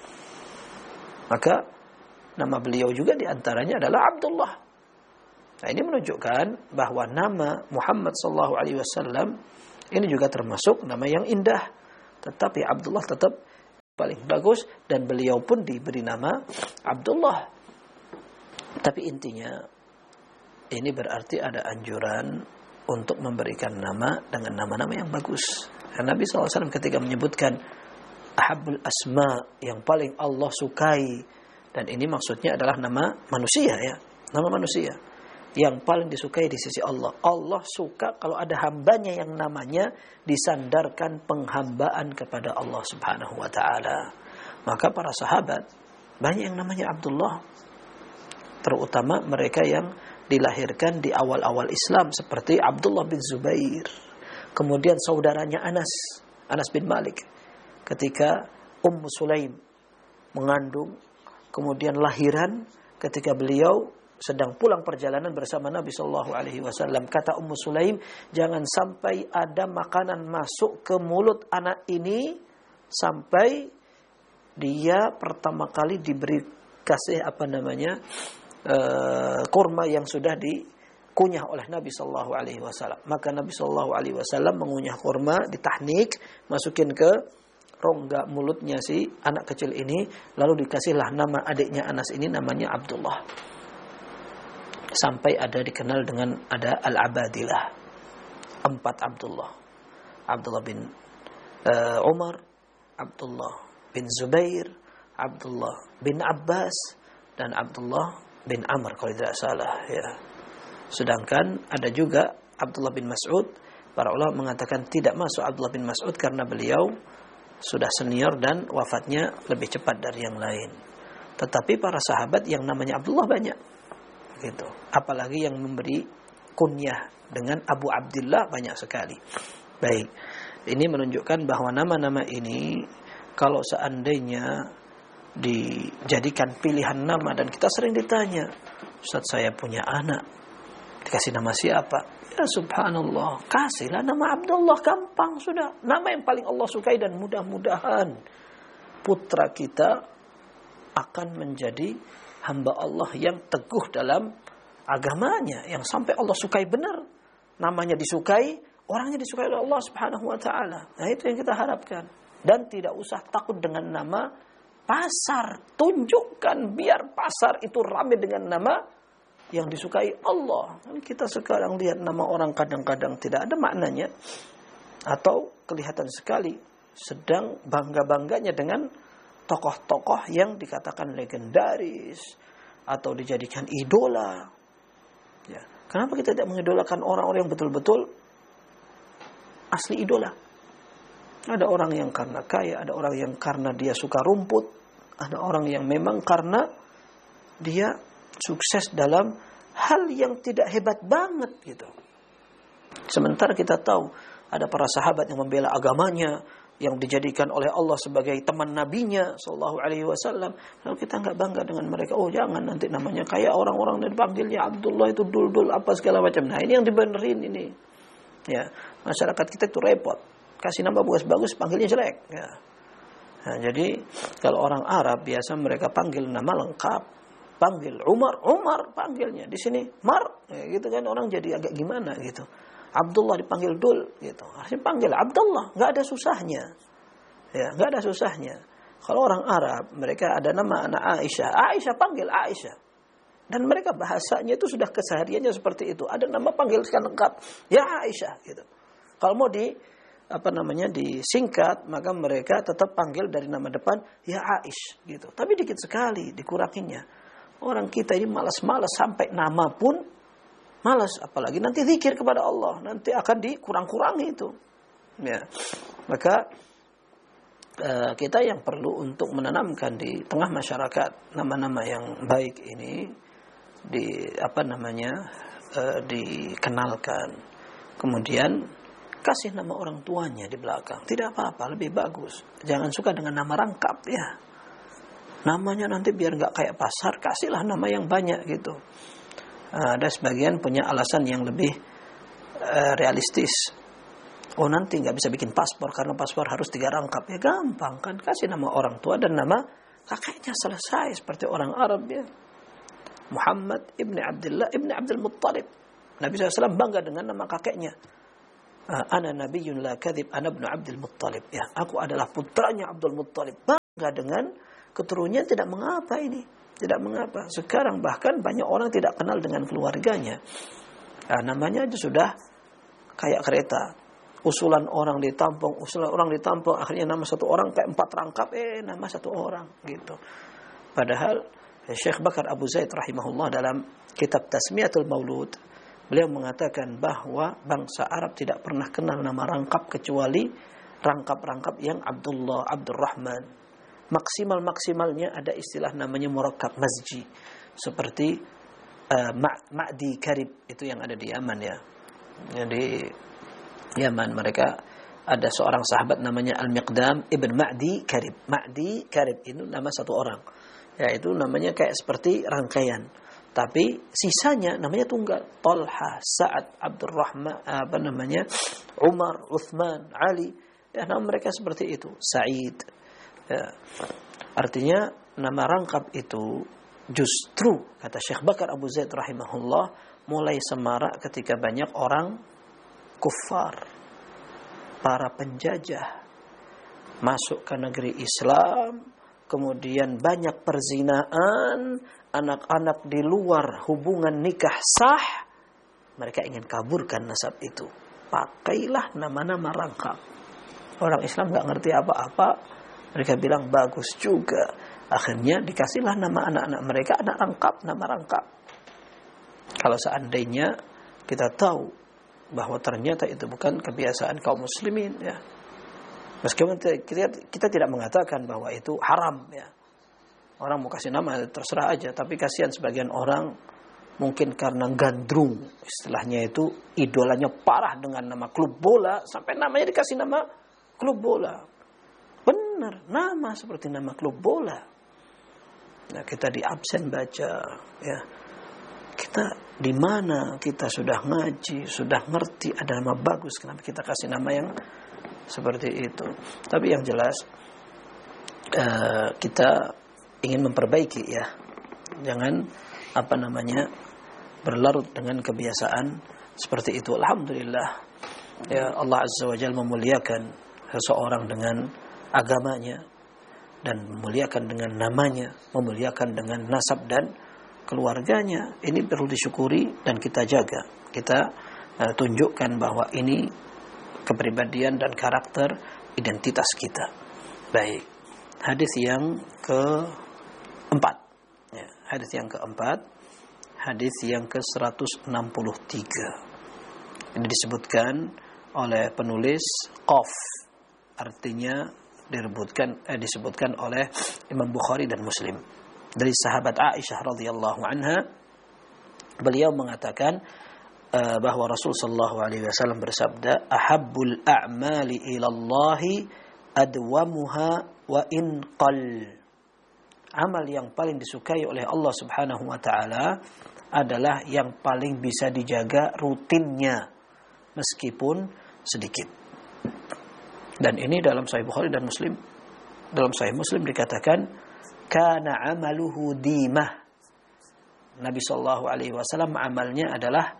Maka nama beliau juga di antaranya adalah Abdullah. Nah, ini menunjukkan bahwa nama Muhammad Shallallahu Alaihi Wasallam ini juga termasuk nama yang indah. Tetapi Abdullah tetap paling bagus, dan beliau pun diberi nama Abdullah. Tapi intinya ini berarti ada anjuran untuk memberikan nama dengan nama-nama yang bagus. Dan Nabi shallallahu alaihi wasallam ketika menyebutkan ahabul asma, yang paling Allah sukai, dan ini maksudnya adalah nama manusia ya, nama manusia yang paling disukai di sisi Allah. Allah suka kalau ada hambanya yang namanya disandarkan penghambaan kepada Allah Subhanahu wa taala. Maka para sahabat banyak yang namanya Abdullah, terutama mereka yang dilahirkan di awal-awal Islam seperti Abdullah bin Zubair. Kemudian saudaranya Anas, Anas bin Malik, ketika Ummu Sulaim mengandung, kemudian lahiran ketika beliau sedang pulang perjalanan bersama Nabi Shallallahu Alaihi Wasallam. Kata Ummu Sulaim, jangan sampai ada makanan masuk ke mulut anak ini sampai dia pertama kali diberi kasih apa namanya uh, kurma yang sudah dikunyah oleh Nabi Shallallahu Alaihi Wasallam. Maka Nabi Shallallahu Alaihi Wasallam mengunyah kurma, ditahnik, masukin ke rongga mulutnya si anak kecil ini, lalu dikasihlah nama adiknya Anas ini namanya Abdullah. Sampai ada dikenal dengan ada Al-Abadilah, empat Abdullah. Abdullah bin uh, Umar, Abdullah bin Zubair, Abdullah bin Abbas, dan Abdullah bin Amr kalau tidak salah ya. Sedangkan ada juga Abdullah bin Mas'ud. Para ulama mengatakan tidak masuk Abdullah bin Mas'ud karena beliau sudah senior dan wafatnya lebih cepat dari yang lain. Tetapi para sahabat yang namanya Abdullah banyak gitu. Apalagi yang memberi kunyah dengan Abu Abdullah banyak sekali. Baik, ini menunjukkan bahwa nama-nama ini kalau seandainya dijadikan pilihan nama, dan kita sering ditanya, Ustaz saya punya anak, dikasih nama siapa? Ya subhanallah, kasihlah nama Abdullah, gampang sudah. Nama yang paling Allah sukai, dan mudah-mudahan putra kita akan menjadi hamba Allah yang teguh dalam agamanya, yang sampai Allah sukai benar. Namanya disukai, orangnya disukai oleh Allah Subhanahu wa taala. Nah, itu yang kita harapkan. Dan tidak usah takut dengan nama pasar. Tunjukkan biar pasar itu ramai dengan nama yang disukai Allah. Kita sekarang lihat nama orang kadang-kadang tidak ada maknanya, atau kelihatan sekali sedang bangga-bangganya dengan tokoh-tokoh yang dikatakan legendaris atau dijadikan idola. Ya. Kenapa kita tidak mengidolakan orang-orang yang betul-betul asli idola? Ada orang yang karena kaya, ada orang yang karena dia suka rumput, ada orang yang memang karena dia sukses dalam hal yang tidak hebat banget gitu. Sementara kita tahu ada para sahabat yang membela agamanya, yang dijadikan oleh Allah sebagai teman nabinya sallallahu alaihi wasallam. Lalu kita enggak bangga dengan mereka. Oh jangan, nanti namanya kayak orang-orang yang dipanggilnya Abdullah itu dul-dul apa segala macam. Nah ini yang dibenerin ini. Ya, masyarakat kita itu repot. Kasih nama bagus-bagus, panggilnya jelek. Ya. Nah, jadi kalau orang Arab biasa mereka panggil nama lengkap. Panggil Umar, Umar panggilnya. Di sini Mar, ya, gitu kan, orang jadi agak gimana gitu. Abdullah dipanggil Dul gitu. Harusnya panggil Abdullah, enggak ada susahnya. Ya, enggak ada susahnya. Kalau orang Arab, mereka ada nama anak Aisyah, Aisyah panggil Aisyah. Dan mereka bahasanya itu sudah kesehariannya seperti itu. Ada nama panggilkan lengkap, ya Aisyah gitu. Kalau mau di apa namanya disingkat, maka mereka tetap panggil dari nama depan ya Aish gitu. Tapi dikit sekali dikuranginya. Orang kita ini malas-malas sampai nama pun malas, apalagi nanti zikir kepada Allah, nanti akan dikurang-kurangi itu. Ya. Maka uh, kita yang perlu untuk menanamkan di tengah masyarakat nama-nama yang baik ini di apa namanya uh, dikenalkan. Kemudian kasih nama orang tuanya di belakang. Tidak apa-apa, lebih bagus. Jangan suka dengan nama rangkap ya. Namanya nanti biar nggak kayak pasar, kasihlah nama yang banyak gitu. Ada sebagian punya alasan yang lebih uh, realistis. Oh nanti nggak bisa bikin paspor karena paspor harus tiga rangkap. Ya gampang kan, kasih nama orang tua dan nama kakeknya, selesai. Seperti orang Arab ya, Muhammad ibni Abdullah ibni Abdul Muttalib. Nabi shallallahu alaihi wasallam bangga dengan nama kakeknya. Ana nabiyyun la kadhib, ana ibnu Abdul Muttalib. Ya, aku adalah putranya Abdul Muttalib. Enggak dengan keturunannya tidak mengapa ini. Tidak mengapa. Sekarang bahkan banyak orang tidak kenal dengan keluarganya. Nah, namanya aja sudah kayak kereta. Usulan orang ditampung, usulan orang ditampung, akhirnya nama satu orang kayak empat rangkap, eh nama satu orang gitu. Padahal Syekh Bakar Abu Zaid rahimahullah dalam kitab Tasmiyatul Maulud, beliau mengatakan bahwa bangsa Arab tidak pernah kenal nama rangkap kecuali rangkap-rangkap yang Abdullah, Abdurrahman. Maksimal-maksimalnya ada istilah namanya murakkab mazji. Seperti uh, Ma'di Karib, itu yang ada di Yaman ya. Jadi Yaman mereka ada seorang sahabat namanya Al-Miqdam Ibn Ma'di Karib. Ma'di Karib itu nama satu orang. Ya, itu namanya kayak seperti rangkaian. Tapi sisanya namanya tunggal. Talha, Sa'ad, Abdurrahman, apa namanya? Umar, Uthman, Ali. Ya, nama mereka seperti itu. Sa'id. Ya. Artinya nama rangkap itu justru kata Syekh Bakar Abu Zaid rahimahullah mulai semarak ketika banyak orang kufar, para penjajah masuk ke negeri Islam, kemudian banyak perzinaan, anak-anak di luar hubungan nikah sah, mereka ingin kaburkan nasab itu. Pakailah nama-nama rangkap. Orang Islam nggak ngerti apa-apa, mereka bilang bagus juga. Akhirnya dikasihlah nama anak-anak mereka anak rangkap, nama rangkap. Kalau seandainya kita tahu bahwa ternyata itu bukan kebiasaan kaum muslimin ya. Meskipun kita, kita tidak mengatakan bahwa itu haram ya. Orang mau kasih nama terserah aja, tapi kasihan sebagian orang mungkin karena gandrung, istilahnya itu idolanya parah dengan nama klub bola sampai namanya dikasih nama klub bola. Benar, nama seperti nama klub bola. Nah, kita di absen baca ya. Kita di mana kita sudah ngaji, sudah ngerti ada nama bagus, kenapa kita kasih nama yang seperti itu? Tapi yang jelas uh, kita ingin memperbaiki ya, jangan apa namanya berlarut dengan kebiasaan seperti itu. Alhamdulillah ya, Allah Azza wa Jalla memuliakan seseorang dengan agamanya dan memuliakan dengan namanya, memuliakan dengan nasab dan keluarganya. Ini perlu disyukuri dan kita jaga. Kita uh, tunjukkan bahwa ini kepribadian dan karakter identitas kita. Baik. Hadis yang keempat. Ya, hadis yang keempat. Hadis yang ke seratus enam puluh tiga. Ini disebutkan oleh penulis Qaf. Artinya disebutkan eh, disebutkan oleh Imam Bukhari dan Muslim. Dari sahabat Aisyah radhiyallahu anha, beliau mengatakan uh, bahwa Rasul sallallahu alaihi wasallam bersabda, "Ahabbul a'mali ila Allah adwamuha wa in qall." Amal yang paling disukai oleh Allah Subhanahu wa taala adalah yang paling bisa dijaga rutinnya meskipun sedikit. Dan ini dalam Sahih Bukhari dan Muslim. Dalam Sahih Muslim dikatakan kana amaluhu dimah. Nabi sallallahu alaihi wasallam amalnya adalah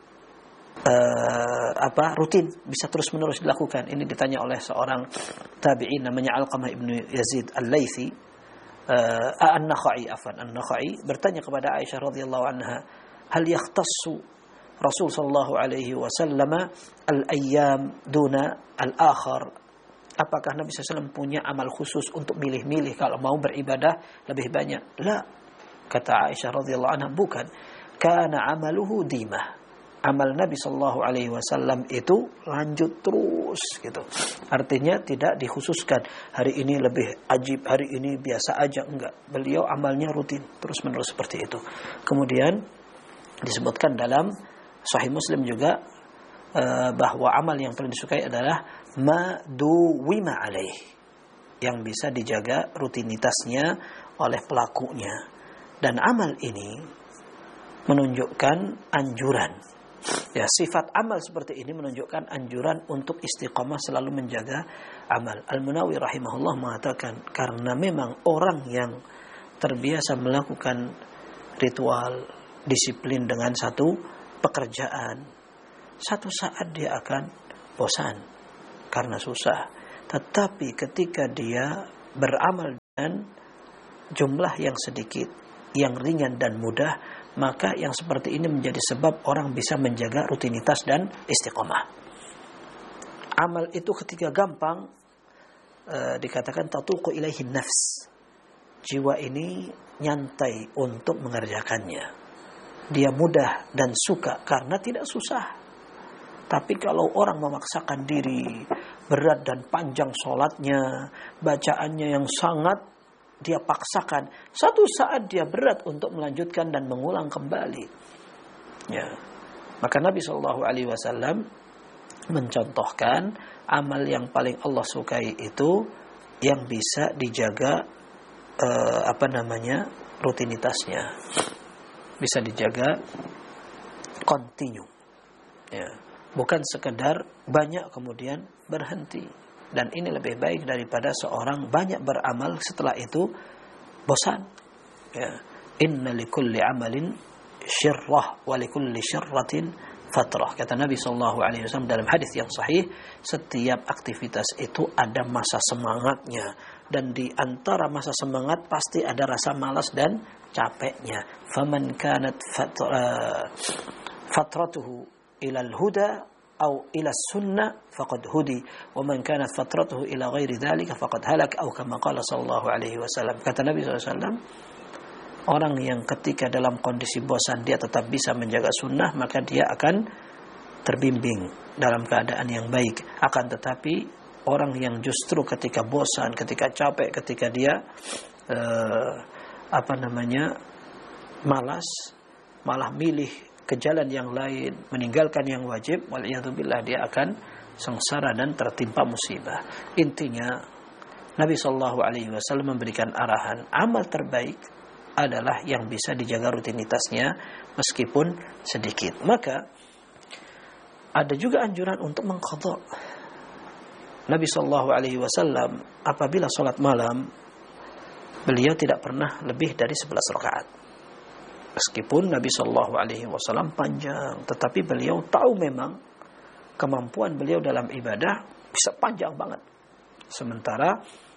uh, apa rutin, bisa terus-menerus dilakukan. Ini ditanya oleh seorang tabi'in namanya Alqamah ibnu Yazid Al-Laitsi, uh, An-Nakhai afan An-Nakhai bertanya kepada Aisyah radhiyallahu anha, hal yakhtassu Rasul sallallahu alaihi wasallam al-ayyam duna al-akhar? Apakah Nabi sallallahu alaihi wasallam punya amal khusus untuk milih-milih kalau mau beribadah lebih banyak? La. Kata Aisyah radhiyallahu anha, bukan. Kana amaluhu dimah. Amal Nabi sallallahu alaihi wasallam itu lanjut terus gitu. Artinya tidak dikhususkan hari ini lebih ajib, hari ini biasa aja, enggak. Beliau amalnya rutin terus-menerus seperti itu. Kemudian disebutkan dalam Sahih Muslim juga uh, bahwa amal yang paling disukai adalah ma duwima alaih, yang bisa dijaga rutinitasnya oleh pelakunya. Dan amal ini menunjukkan anjuran. Ya, sifat amal seperti ini menunjukkan anjuran untuk istiqamah selalu menjaga amal. Al-Munawi rahimahullah mengatakan karena memang orang yang terbiasa melakukan ritual, disiplin dengan satu pekerjaan, satu saat dia akan bosan karena susah. Tetapi ketika dia beramal dengan jumlah yang sedikit, yang ringan dan mudah, maka yang seperti ini menjadi sebab orang bisa menjaga rutinitas dan istiqomah. Amal itu ketika gampang, uh, dikatakan tatuqu ilaihi nafs. Jiwa ini nyantai untuk mengerjakannya. Dia mudah dan suka karena tidak susah. Tapi kalau orang memaksakan diri, berat dan panjang sholatnya, bacaannya yang sangat dia paksakan, satu saat dia berat untuk melanjutkan dan mengulang kembali. Ya. Maka Nabi shallallahu alaihi wasallam mencontohkan amal yang paling Allah sukai itu yang bisa dijaga eh, apa namanya rutinitasnya, bisa dijaga kontinu. Ya. Bukan sekedar banyak kemudian berhenti. Dan ini lebih baik daripada seorang banyak beramal setelah itu bosan. Ya. Inna likulli amalin syirrah wa likulli syirratin fatrah. Kata Nabi sallallahu alaihi wasallam dalam hadis yang sahih, setiap aktivitas itu ada masa semangatnya, dan di antara masa semangat pasti ada rasa malas dan capeknya. Faman kanat fatra, fatratuhu ila al-huda atau ila sunnah faqad hudi wa man kanat fatratuhu ila ghairi dzalika faqad halak atau kama qala sallallahu alaihi wasallam. Kata Nabi sallallahu alaihi wasallam, orang yang ketika dalam kondisi bosan dia tetap bisa menjaga sunnah, maka dia akan terbimbing dalam keadaan yang baik. Akan tetapi orang yang justru ketika bosan, ketika capek, ketika dia uh, apa namanya malas, malah milih ke jalan yang lain, meninggalkan yang wajib, waliyadzubillah, dia akan sengsara dan tertimpa musibah. Intinya Nabi sallallahu alaihi wasallam memberikan arahan, amal terbaik adalah yang bisa dijaga rutinitasnya meskipun sedikit. Maka ada juga anjuran untuk mengqadha. Nabi sallallahu alaihi wasallam apabila salat malam, beliau tidak pernah lebih dari sebelas rakaat. Meskipun Nabi Shallallahu Alaihi Wasallam panjang, tetapi beliau tahu memang kemampuan beliau dalam ibadah bisa panjang banget. Sementara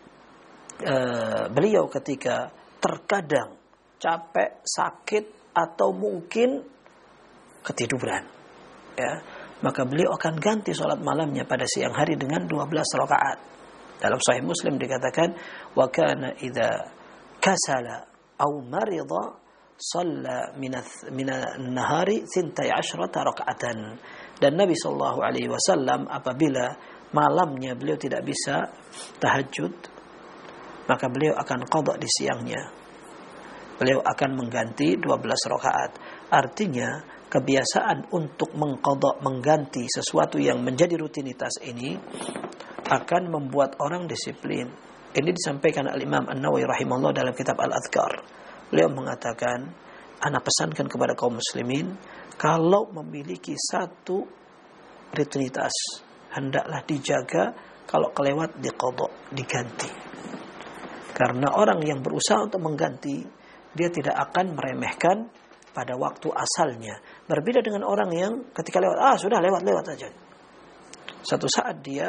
uh, beliau ketika terkadang capek, sakit, atau mungkin ketiduran, ya, maka beliau akan ganti sholat malamnya pada siang hari dengan dua belas rakaat. Dalam Sahih Muslim dikatakan, wa kana idza kasala aw marida shalla min an-nahari tsintai asyrata raka'atan. Dan Nabi sallallahu alaihi wasallam apabila malamnya beliau tidak bisa tahajud, maka beliau akan qadha di siangnya. Beliau akan mengganti dua belas rakaat. Artinya kebiasaan untuk mengqadha, mengganti sesuatu yang menjadi rutinitas ini akan membuat orang disiplin. Ini disampaikan Al-Imam An-Nawawi rahimahullah dalam kitab Al-Adhkar. Beliau mengatakan, ana pesankan kepada kaum muslimin, kalau memiliki satu rutinitas, hendaklah dijaga, kalau kelewat diqadha, diganti. Karena orang yang berusaha untuk mengganti, dia tidak akan meremehkan pada waktu asalnya. Berbeda dengan orang yang ketika lewat, ah sudah lewat-lewat saja. Satu saat dia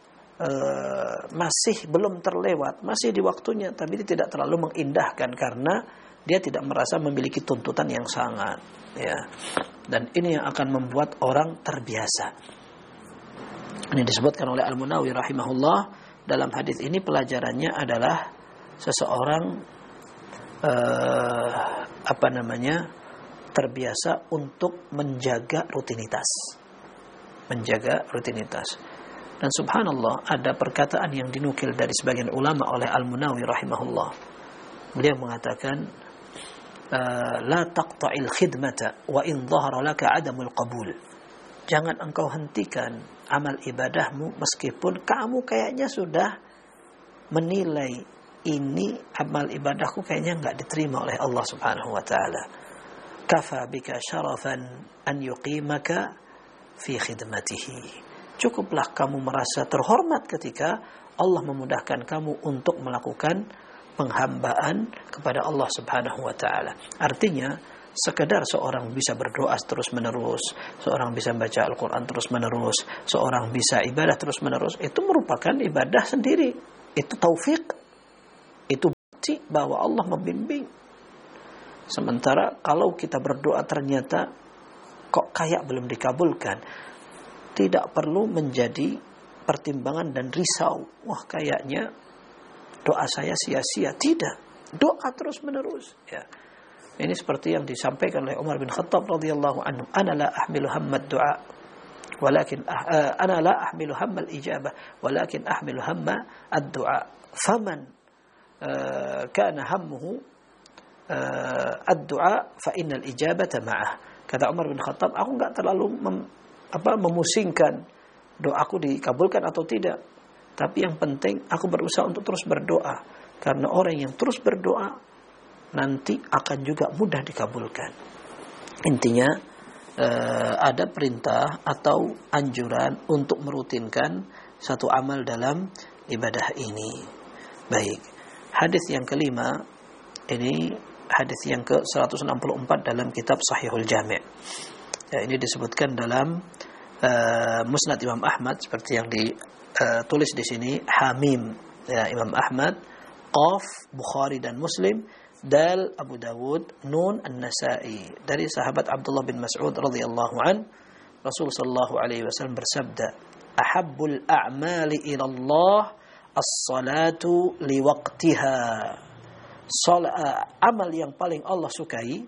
uh, masih belum terlewat, masih di waktunya, tapi dia tidak terlalu mengindahkan karena dia tidak merasa memiliki tuntutan yang sangat, ya. Dan ini yang akan membuat orang terbiasa. Ini disebutkan oleh Al-Munawi rahimahullah dalam hadis ini. Pelajarannya adalah seseorang uh, apa namanya terbiasa untuk menjaga rutinitas, menjaga rutinitas. Dan subhanallah, ada perkataan yang dinukil dari sebagian ulama oleh Al-Munawi rahimahullah. Beliau mengatakan, la taqta'il khidmata wa in dhahara laka 'adamul qabul. Jangan engkau hentikan amal ibadahmu meskipun kamu kayaknya sudah menilai ini amal ibadahku kayaknya enggak diterima oleh Allah Subhanahu wa taala. Kafa bika syarafan an yuqimaka fi khidmatihi. Cukuplah kamu merasa terhormat ketika Allah memudahkan kamu untuk melakukan penghambaan kepada Allah Subhanahu wa taala. Artinya, sekedar seorang bisa berdoa terus-menerus, seorang bisa baca Al-Qur'an terus-menerus, seorang bisa ibadah terus-menerus, itu merupakan ibadah sendiri. Itu taufik. Itu bukti bahwa Allah membimbing. Sementara kalau kita berdoa ternyata kok kayak belum dikabulkan, tidak perlu menjadi pertimbangan dan risau. Wah, kayaknya doa saya sia-sia. Tidak, doa terus menerus. Ya. Ini seperti yang disampaikan oleh Umar bin Khattab radhiyallahu anhu, ana la ahmilu hammad du'a walakin uh, ana la ahmilu hammal ijabah walakin ahmilu hamma ad-du'a faman uh, kana hammuhu uh, ad-du'a fa innal ijabata ma'ah. Kata Umar bin Khattab, aku enggak terlalu mem, apa memusingkan doaku dikabulkan atau tidak, tapi yang penting aku berusaha untuk terus berdoa, karena orang yang terus berdoa nanti akan juga mudah dikabulkan. Intinya eh, ada perintah atau anjuran untuk merutinkan satu amal dalam ibadah ini. Baik, hadis yang kelima ini hadis yang ke seratus enam puluh empat dalam kitab Sahihul Jami'. Ya, ini disebutkan dalam uh, Musnad Imam Ahmad seperti yang ditulis uh, di sini, Hamim ya, Imam Ahmad, Qaf Bukhari dan Muslim, Dal Abu Dawud, Nun An-Nasa'i. Dari sahabat Abdullah bin Mas'ud radhiyallahu an, Rasul sallallahu alaihi wasallam bersabda, ahabbul a'mali ila Allah as-salatu liwaqtiha. Salat, amal yang paling Allah sukai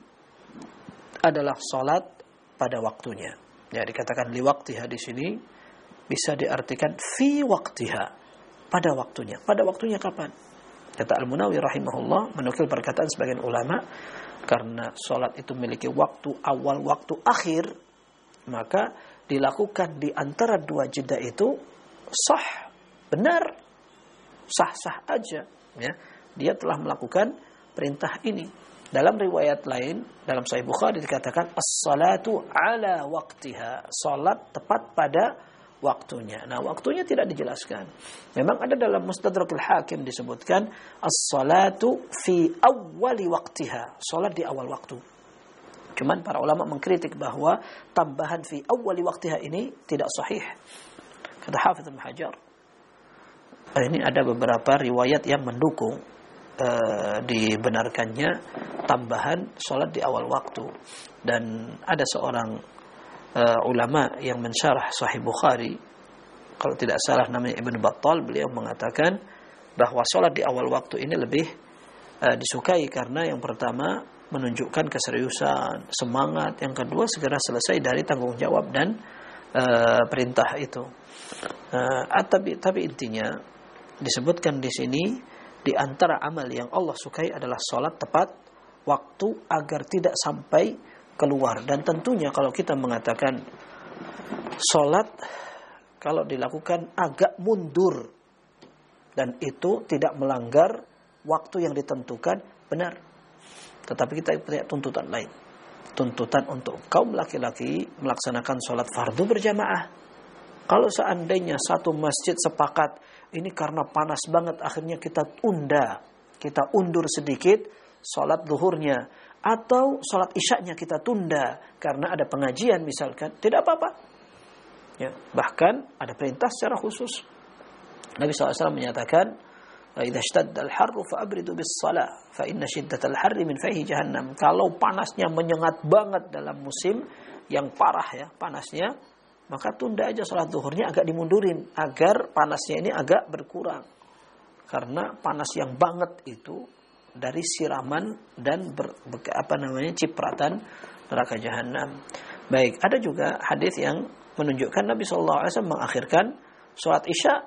adalah salat pada waktunya. Ya, dikatakan liwaqtiha di sini bisa diartikan fi waqtiha, pada waktunya. Pada waktunya kapan? Kata Al-Munawi rahimahullah menukil perkataan sebagian ulama, karena salat itu memiliki waktu awal, waktu akhir, maka dilakukan di antara dua jeda itu sah, benar, sah-sah aja, ya. Dia telah melakukan perintah ini. Dalam riwayat lain, dalam Sahih Bukhari dikatakan as-salatu ala waqtiha, salat tepat pada waktunya. Nah, waktunya tidak dijelaskan. Memang ada dalam Mustadrakul Hakim disebutkan as-salatu fi awwali waqtiha, salat di awal waktu. Cuman para ulama mengkritik bahwa tambahan fi awwali waqtiha ini tidak sahih. Kata Hafidz Ibnu Hajar, ini ada beberapa riwayat yang mendukung uh, dibenarkannya tambahan salat di awal waktu. Dan ada seorang Uh, ulama yang mensyarah Sahih Bukhari, kalau tidak salah namanya Ibn Battal, beliau mengatakan bahwa sholat di awal waktu ini lebih uh, disukai karena yang pertama menunjukkan keseriusan, semangat, yang kedua segera selesai dari tanggung jawab dan uh, perintah itu. Uh, tapi, tapi intinya disebutkan di sini di antara amal yang Allah sukai adalah sholat tepat waktu agar tidak sampai keluar. Dan tentunya kalau kita mengatakan sholat kalau dilakukan agak mundur dan itu tidak melanggar waktu yang ditentukan, benar. Tetapi kita punya tuntutan lain, tuntutan untuk kaum laki-laki melaksanakan sholat fardu berjamaah. Kalau seandainya satu masjid sepakat ini karena panas banget, akhirnya kita unda, kita undur sedikit sholat zuhurnya, atau sholat isyaknya kita tunda karena ada pengajian misalkan, tidak apa-apa. Ya, bahkan ada perintah secara khusus. Nabi shallallahu alaihi wasallam menyatakan, "Idza ishtadda al-harru fa'abridu bis-shalah, fa inna shiddatal harri min fayhi jahannam." Kalau panasnya menyengat banget dalam musim yang parah ya, panasnya, maka tunda aja sholat zuhurnya, agak dimundurin agar panasnya ini agak berkurang. Karena panas yang banget itu dari siraman dan ber, apa namanya cipratan neraka jahanam. Baik, ada juga hadis yang menunjukkan Nabi shallallahu alaihi wasallam mengakhirkan sholat isya.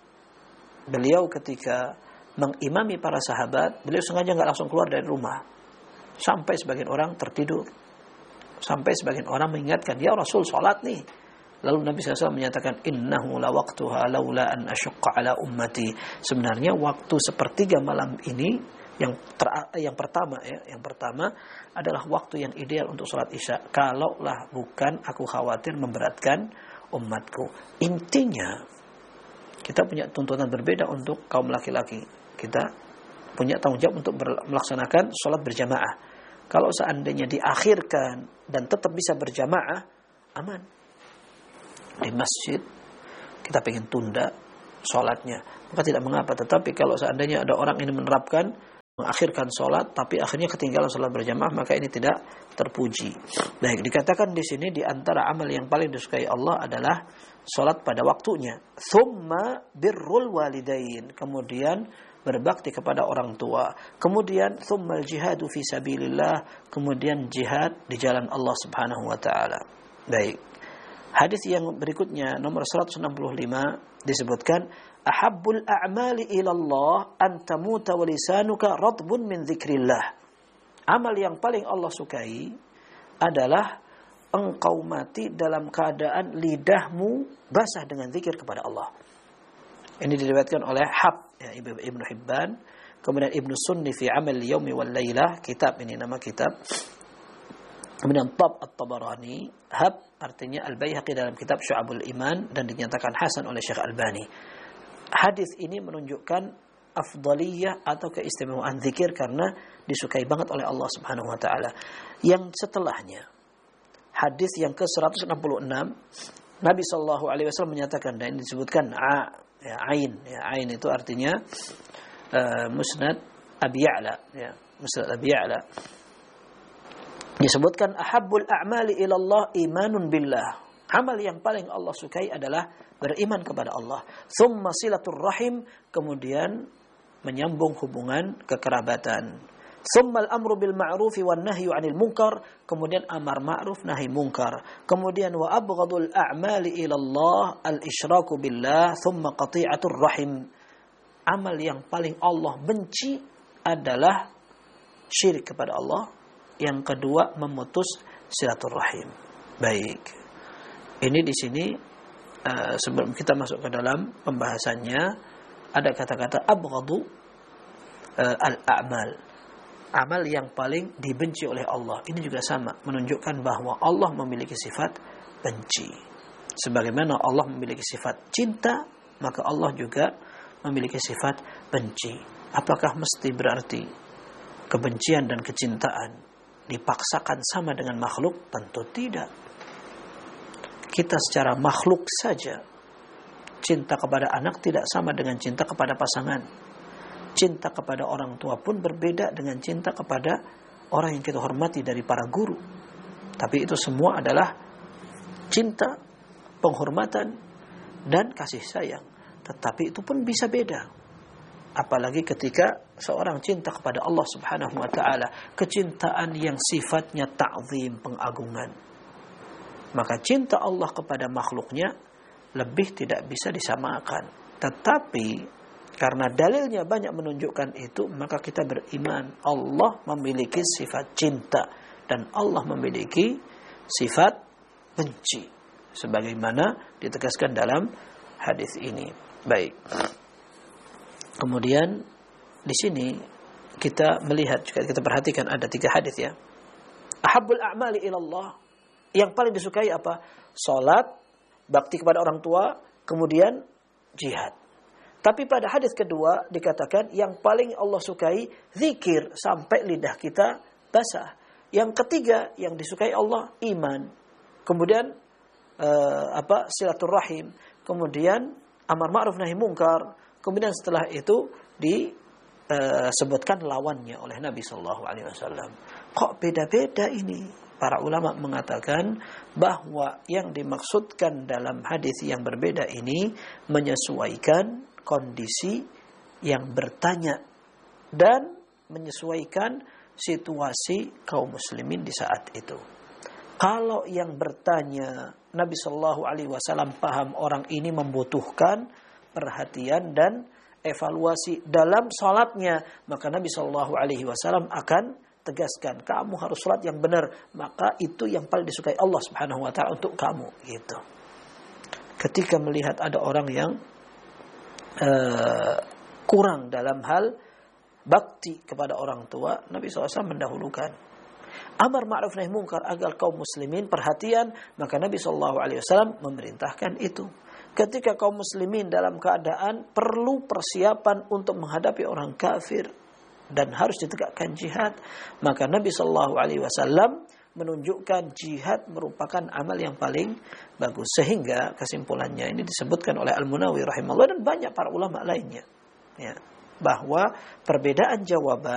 Beliau ketika mengimami para sahabat, beliau sengaja nggak langsung keluar dari rumah sampai sebagian orang tertidur, sampai sebagian orang mengingatkan, ya Rasul sholat nih. Lalu Nabi shallallahu alaihi wasallam menyatakan, innahu la waqtuha laula an asyqa ala ummati. Sebenarnya waktu sepertiga malam ini yang ter, yang pertama ya, yang pertama adalah waktu yang ideal untuk sholat isya. Kalaulah bukan aku khawatir memberatkan umatku. Intinya kita punya tuntutan berbeda untuk kaum laki-laki. Kita punya tanggung jawab untuk ber, melaksanakan sholat berjamaah. Kalau seandainya diakhirkan dan tetap bisa berjamaah, aman. Di masjid kita pengen tunda sholatnya, maka tidak mengapa. Tetapi kalau seandainya ada orang ini menerapkan mengakhirkan sholat, tapi akhirnya ketinggalan sholat berjamaah, maka ini tidak terpuji. Baik, dikatakan di sini di antara amal yang paling disukai Allah adalah sholat pada waktunya. Thumma birrul walidain, kemudian berbakti kepada orang tua. Kemudian thummal jihadu fi sabilillah, kemudian jihad di jalan Allah Subhanahu wa taala. Baik. Hadis yang berikutnya nomor seratus enam puluh lima disebutkan ahabbul a'mali ilallah an tamuta wa lisanuka radbun min dzikrillah. Amal yang paling Allah sukai adalah engkau mati dalam keadaan lidahmu basah dengan zikir kepada Allah. Ini diriwayatkan oleh Hab ya, Ibnu Hibban, kemudian Ibnu Sunni fi Amal Yaumi wal Lailah, kitab ini nama kitab. Kemudian Tab At-Tabarani, Hab artinya Al-Baihaqi dalam kitab Syu'abul Iman dan dinyatakan hasan oleh Syekh Albani. Hadis ini menunjukkan afdaliyah atau keistimewaan zikir karena disukai banget oleh Allah Subhanahu wa taala. Yang setelahnya, hadis yang ke seratus enam puluh enam, Nabi sallallahu alaihi wasallam menyatakan, dan ini disebutkan a ya ain, ya ain itu artinya uh, Musnad Abi Ya'la, ya, Musnad Abi Ya'la. Disebutkan ahabbul a'mali ila Allah imanun billah. Amal yang paling Allah sukai adalah beriman kepada Allah. Tsumma silatur rahim, kemudian menyambung hubungan kekerabatan. Tsumma al-amru bil ma'rufi wan nahyu 'anil munkar, kemudian amar ma'ruf nahi munkar. Kemudian wa abghadul a'mali ila Allah al-isyraku billah, tsumma qati'atur rahim. Amal yang paling Allah benci adalah syirik kepada Allah. Yang kedua memutus silaturahim. Baik. Ini di sini uh, sebelum kita masuk ke dalam pembahasannya ada kata-kata abghadu uh, al-a'mal. Amal yang paling dibenci oleh Allah. Ini juga sama, menunjukkan bahwa Allah memiliki sifat benci. Sebagaimana Allah memiliki sifat cinta, maka Allah juga memiliki sifat benci. Apakah mesti berarti kebencian dan kecintaan dipaksakan sama dengan makhluk? Tentu tidak. Kita secara makhluk saja cinta kepada anak tidak sama dengan cinta kepada pasangan. Cinta kepada orang tua pun berbeda dengan cinta kepada orang yang kita hormati dari para guru. Tapi itu semua adalah cinta, penghormatan, dan kasih sayang. Tetapi itu pun bisa beda. Apalagi ketika seorang cinta kepada Allah Subhanahu wa taala, kecintaan yang sifatnya ta'zim, pengagungan. Maka cinta Allah kepada makhluknya lebih tidak bisa disamakan. Tetapi karena dalilnya banyak menunjukkan itu, maka kita beriman Allah memiliki sifat cinta dan Allah memiliki sifat benci, sebagaimana ditegaskan dalam hadis ini. Baik. Kemudian di sini kita melihat juga, kita perhatikan ada tiga hadis ya. Ahabbul a'mali ilallah, yang paling disukai apa? Salat, bakti kepada orang tua, kemudian jihad. Tapi pada hadis kedua dikatakan yang paling Allah sukai zikir sampai lidah kita basah. Yang ketiga yang disukai Allah iman. Kemudian uh, apa? Silaturahim. Kemudian amar ma'ruf nahi munkar. Kemudian setelah itu disebutkan uh, lawannya oleh Nabi Sallallahu Alaihi Wasallam. Kok beda-beda ini? Para ulama mengatakan bahwa yang dimaksudkan dalam hadis yang berbeda ini menyesuaikan kondisi yang bertanya dan menyesuaikan situasi kaum muslimin di saat itu. Kalau yang bertanya Nabi Sallallahu Alaihi Wasallam paham orang ini membutuhkan perhatian dan evaluasi dalam salatnya, maka Nabi Shallallahu Alaihi Wasallam akan tegaskan, kamu harus salat yang benar, maka itu yang paling disukai Allah Subhanahu Wa Taala untuk kamu. Gitu. Ketika melihat ada orang yang uh, kurang dalam hal bakti kepada orang tua, Nabi shallallahu alaihi wasallam mendahulukan amar ma'ruf nahi munkar agar kaum muslimin perhatian, maka Nabi shallallahu alaihi wasallam memerintahkan itu. Ketika kaum muslimin dalam keadaan perlu persiapan untuk menghadapi orang kafir dan harus ditegakkan jihad, maka Nabi Shallallahu Alaihi Wasallam menunjukkan jihad merupakan amal yang paling bagus. Sehingga kesimpulannya ini disebutkan oleh Al-Munawi rahimahullah dan banyak para ulama lainnya, ya, bahwa perbedaan jawaban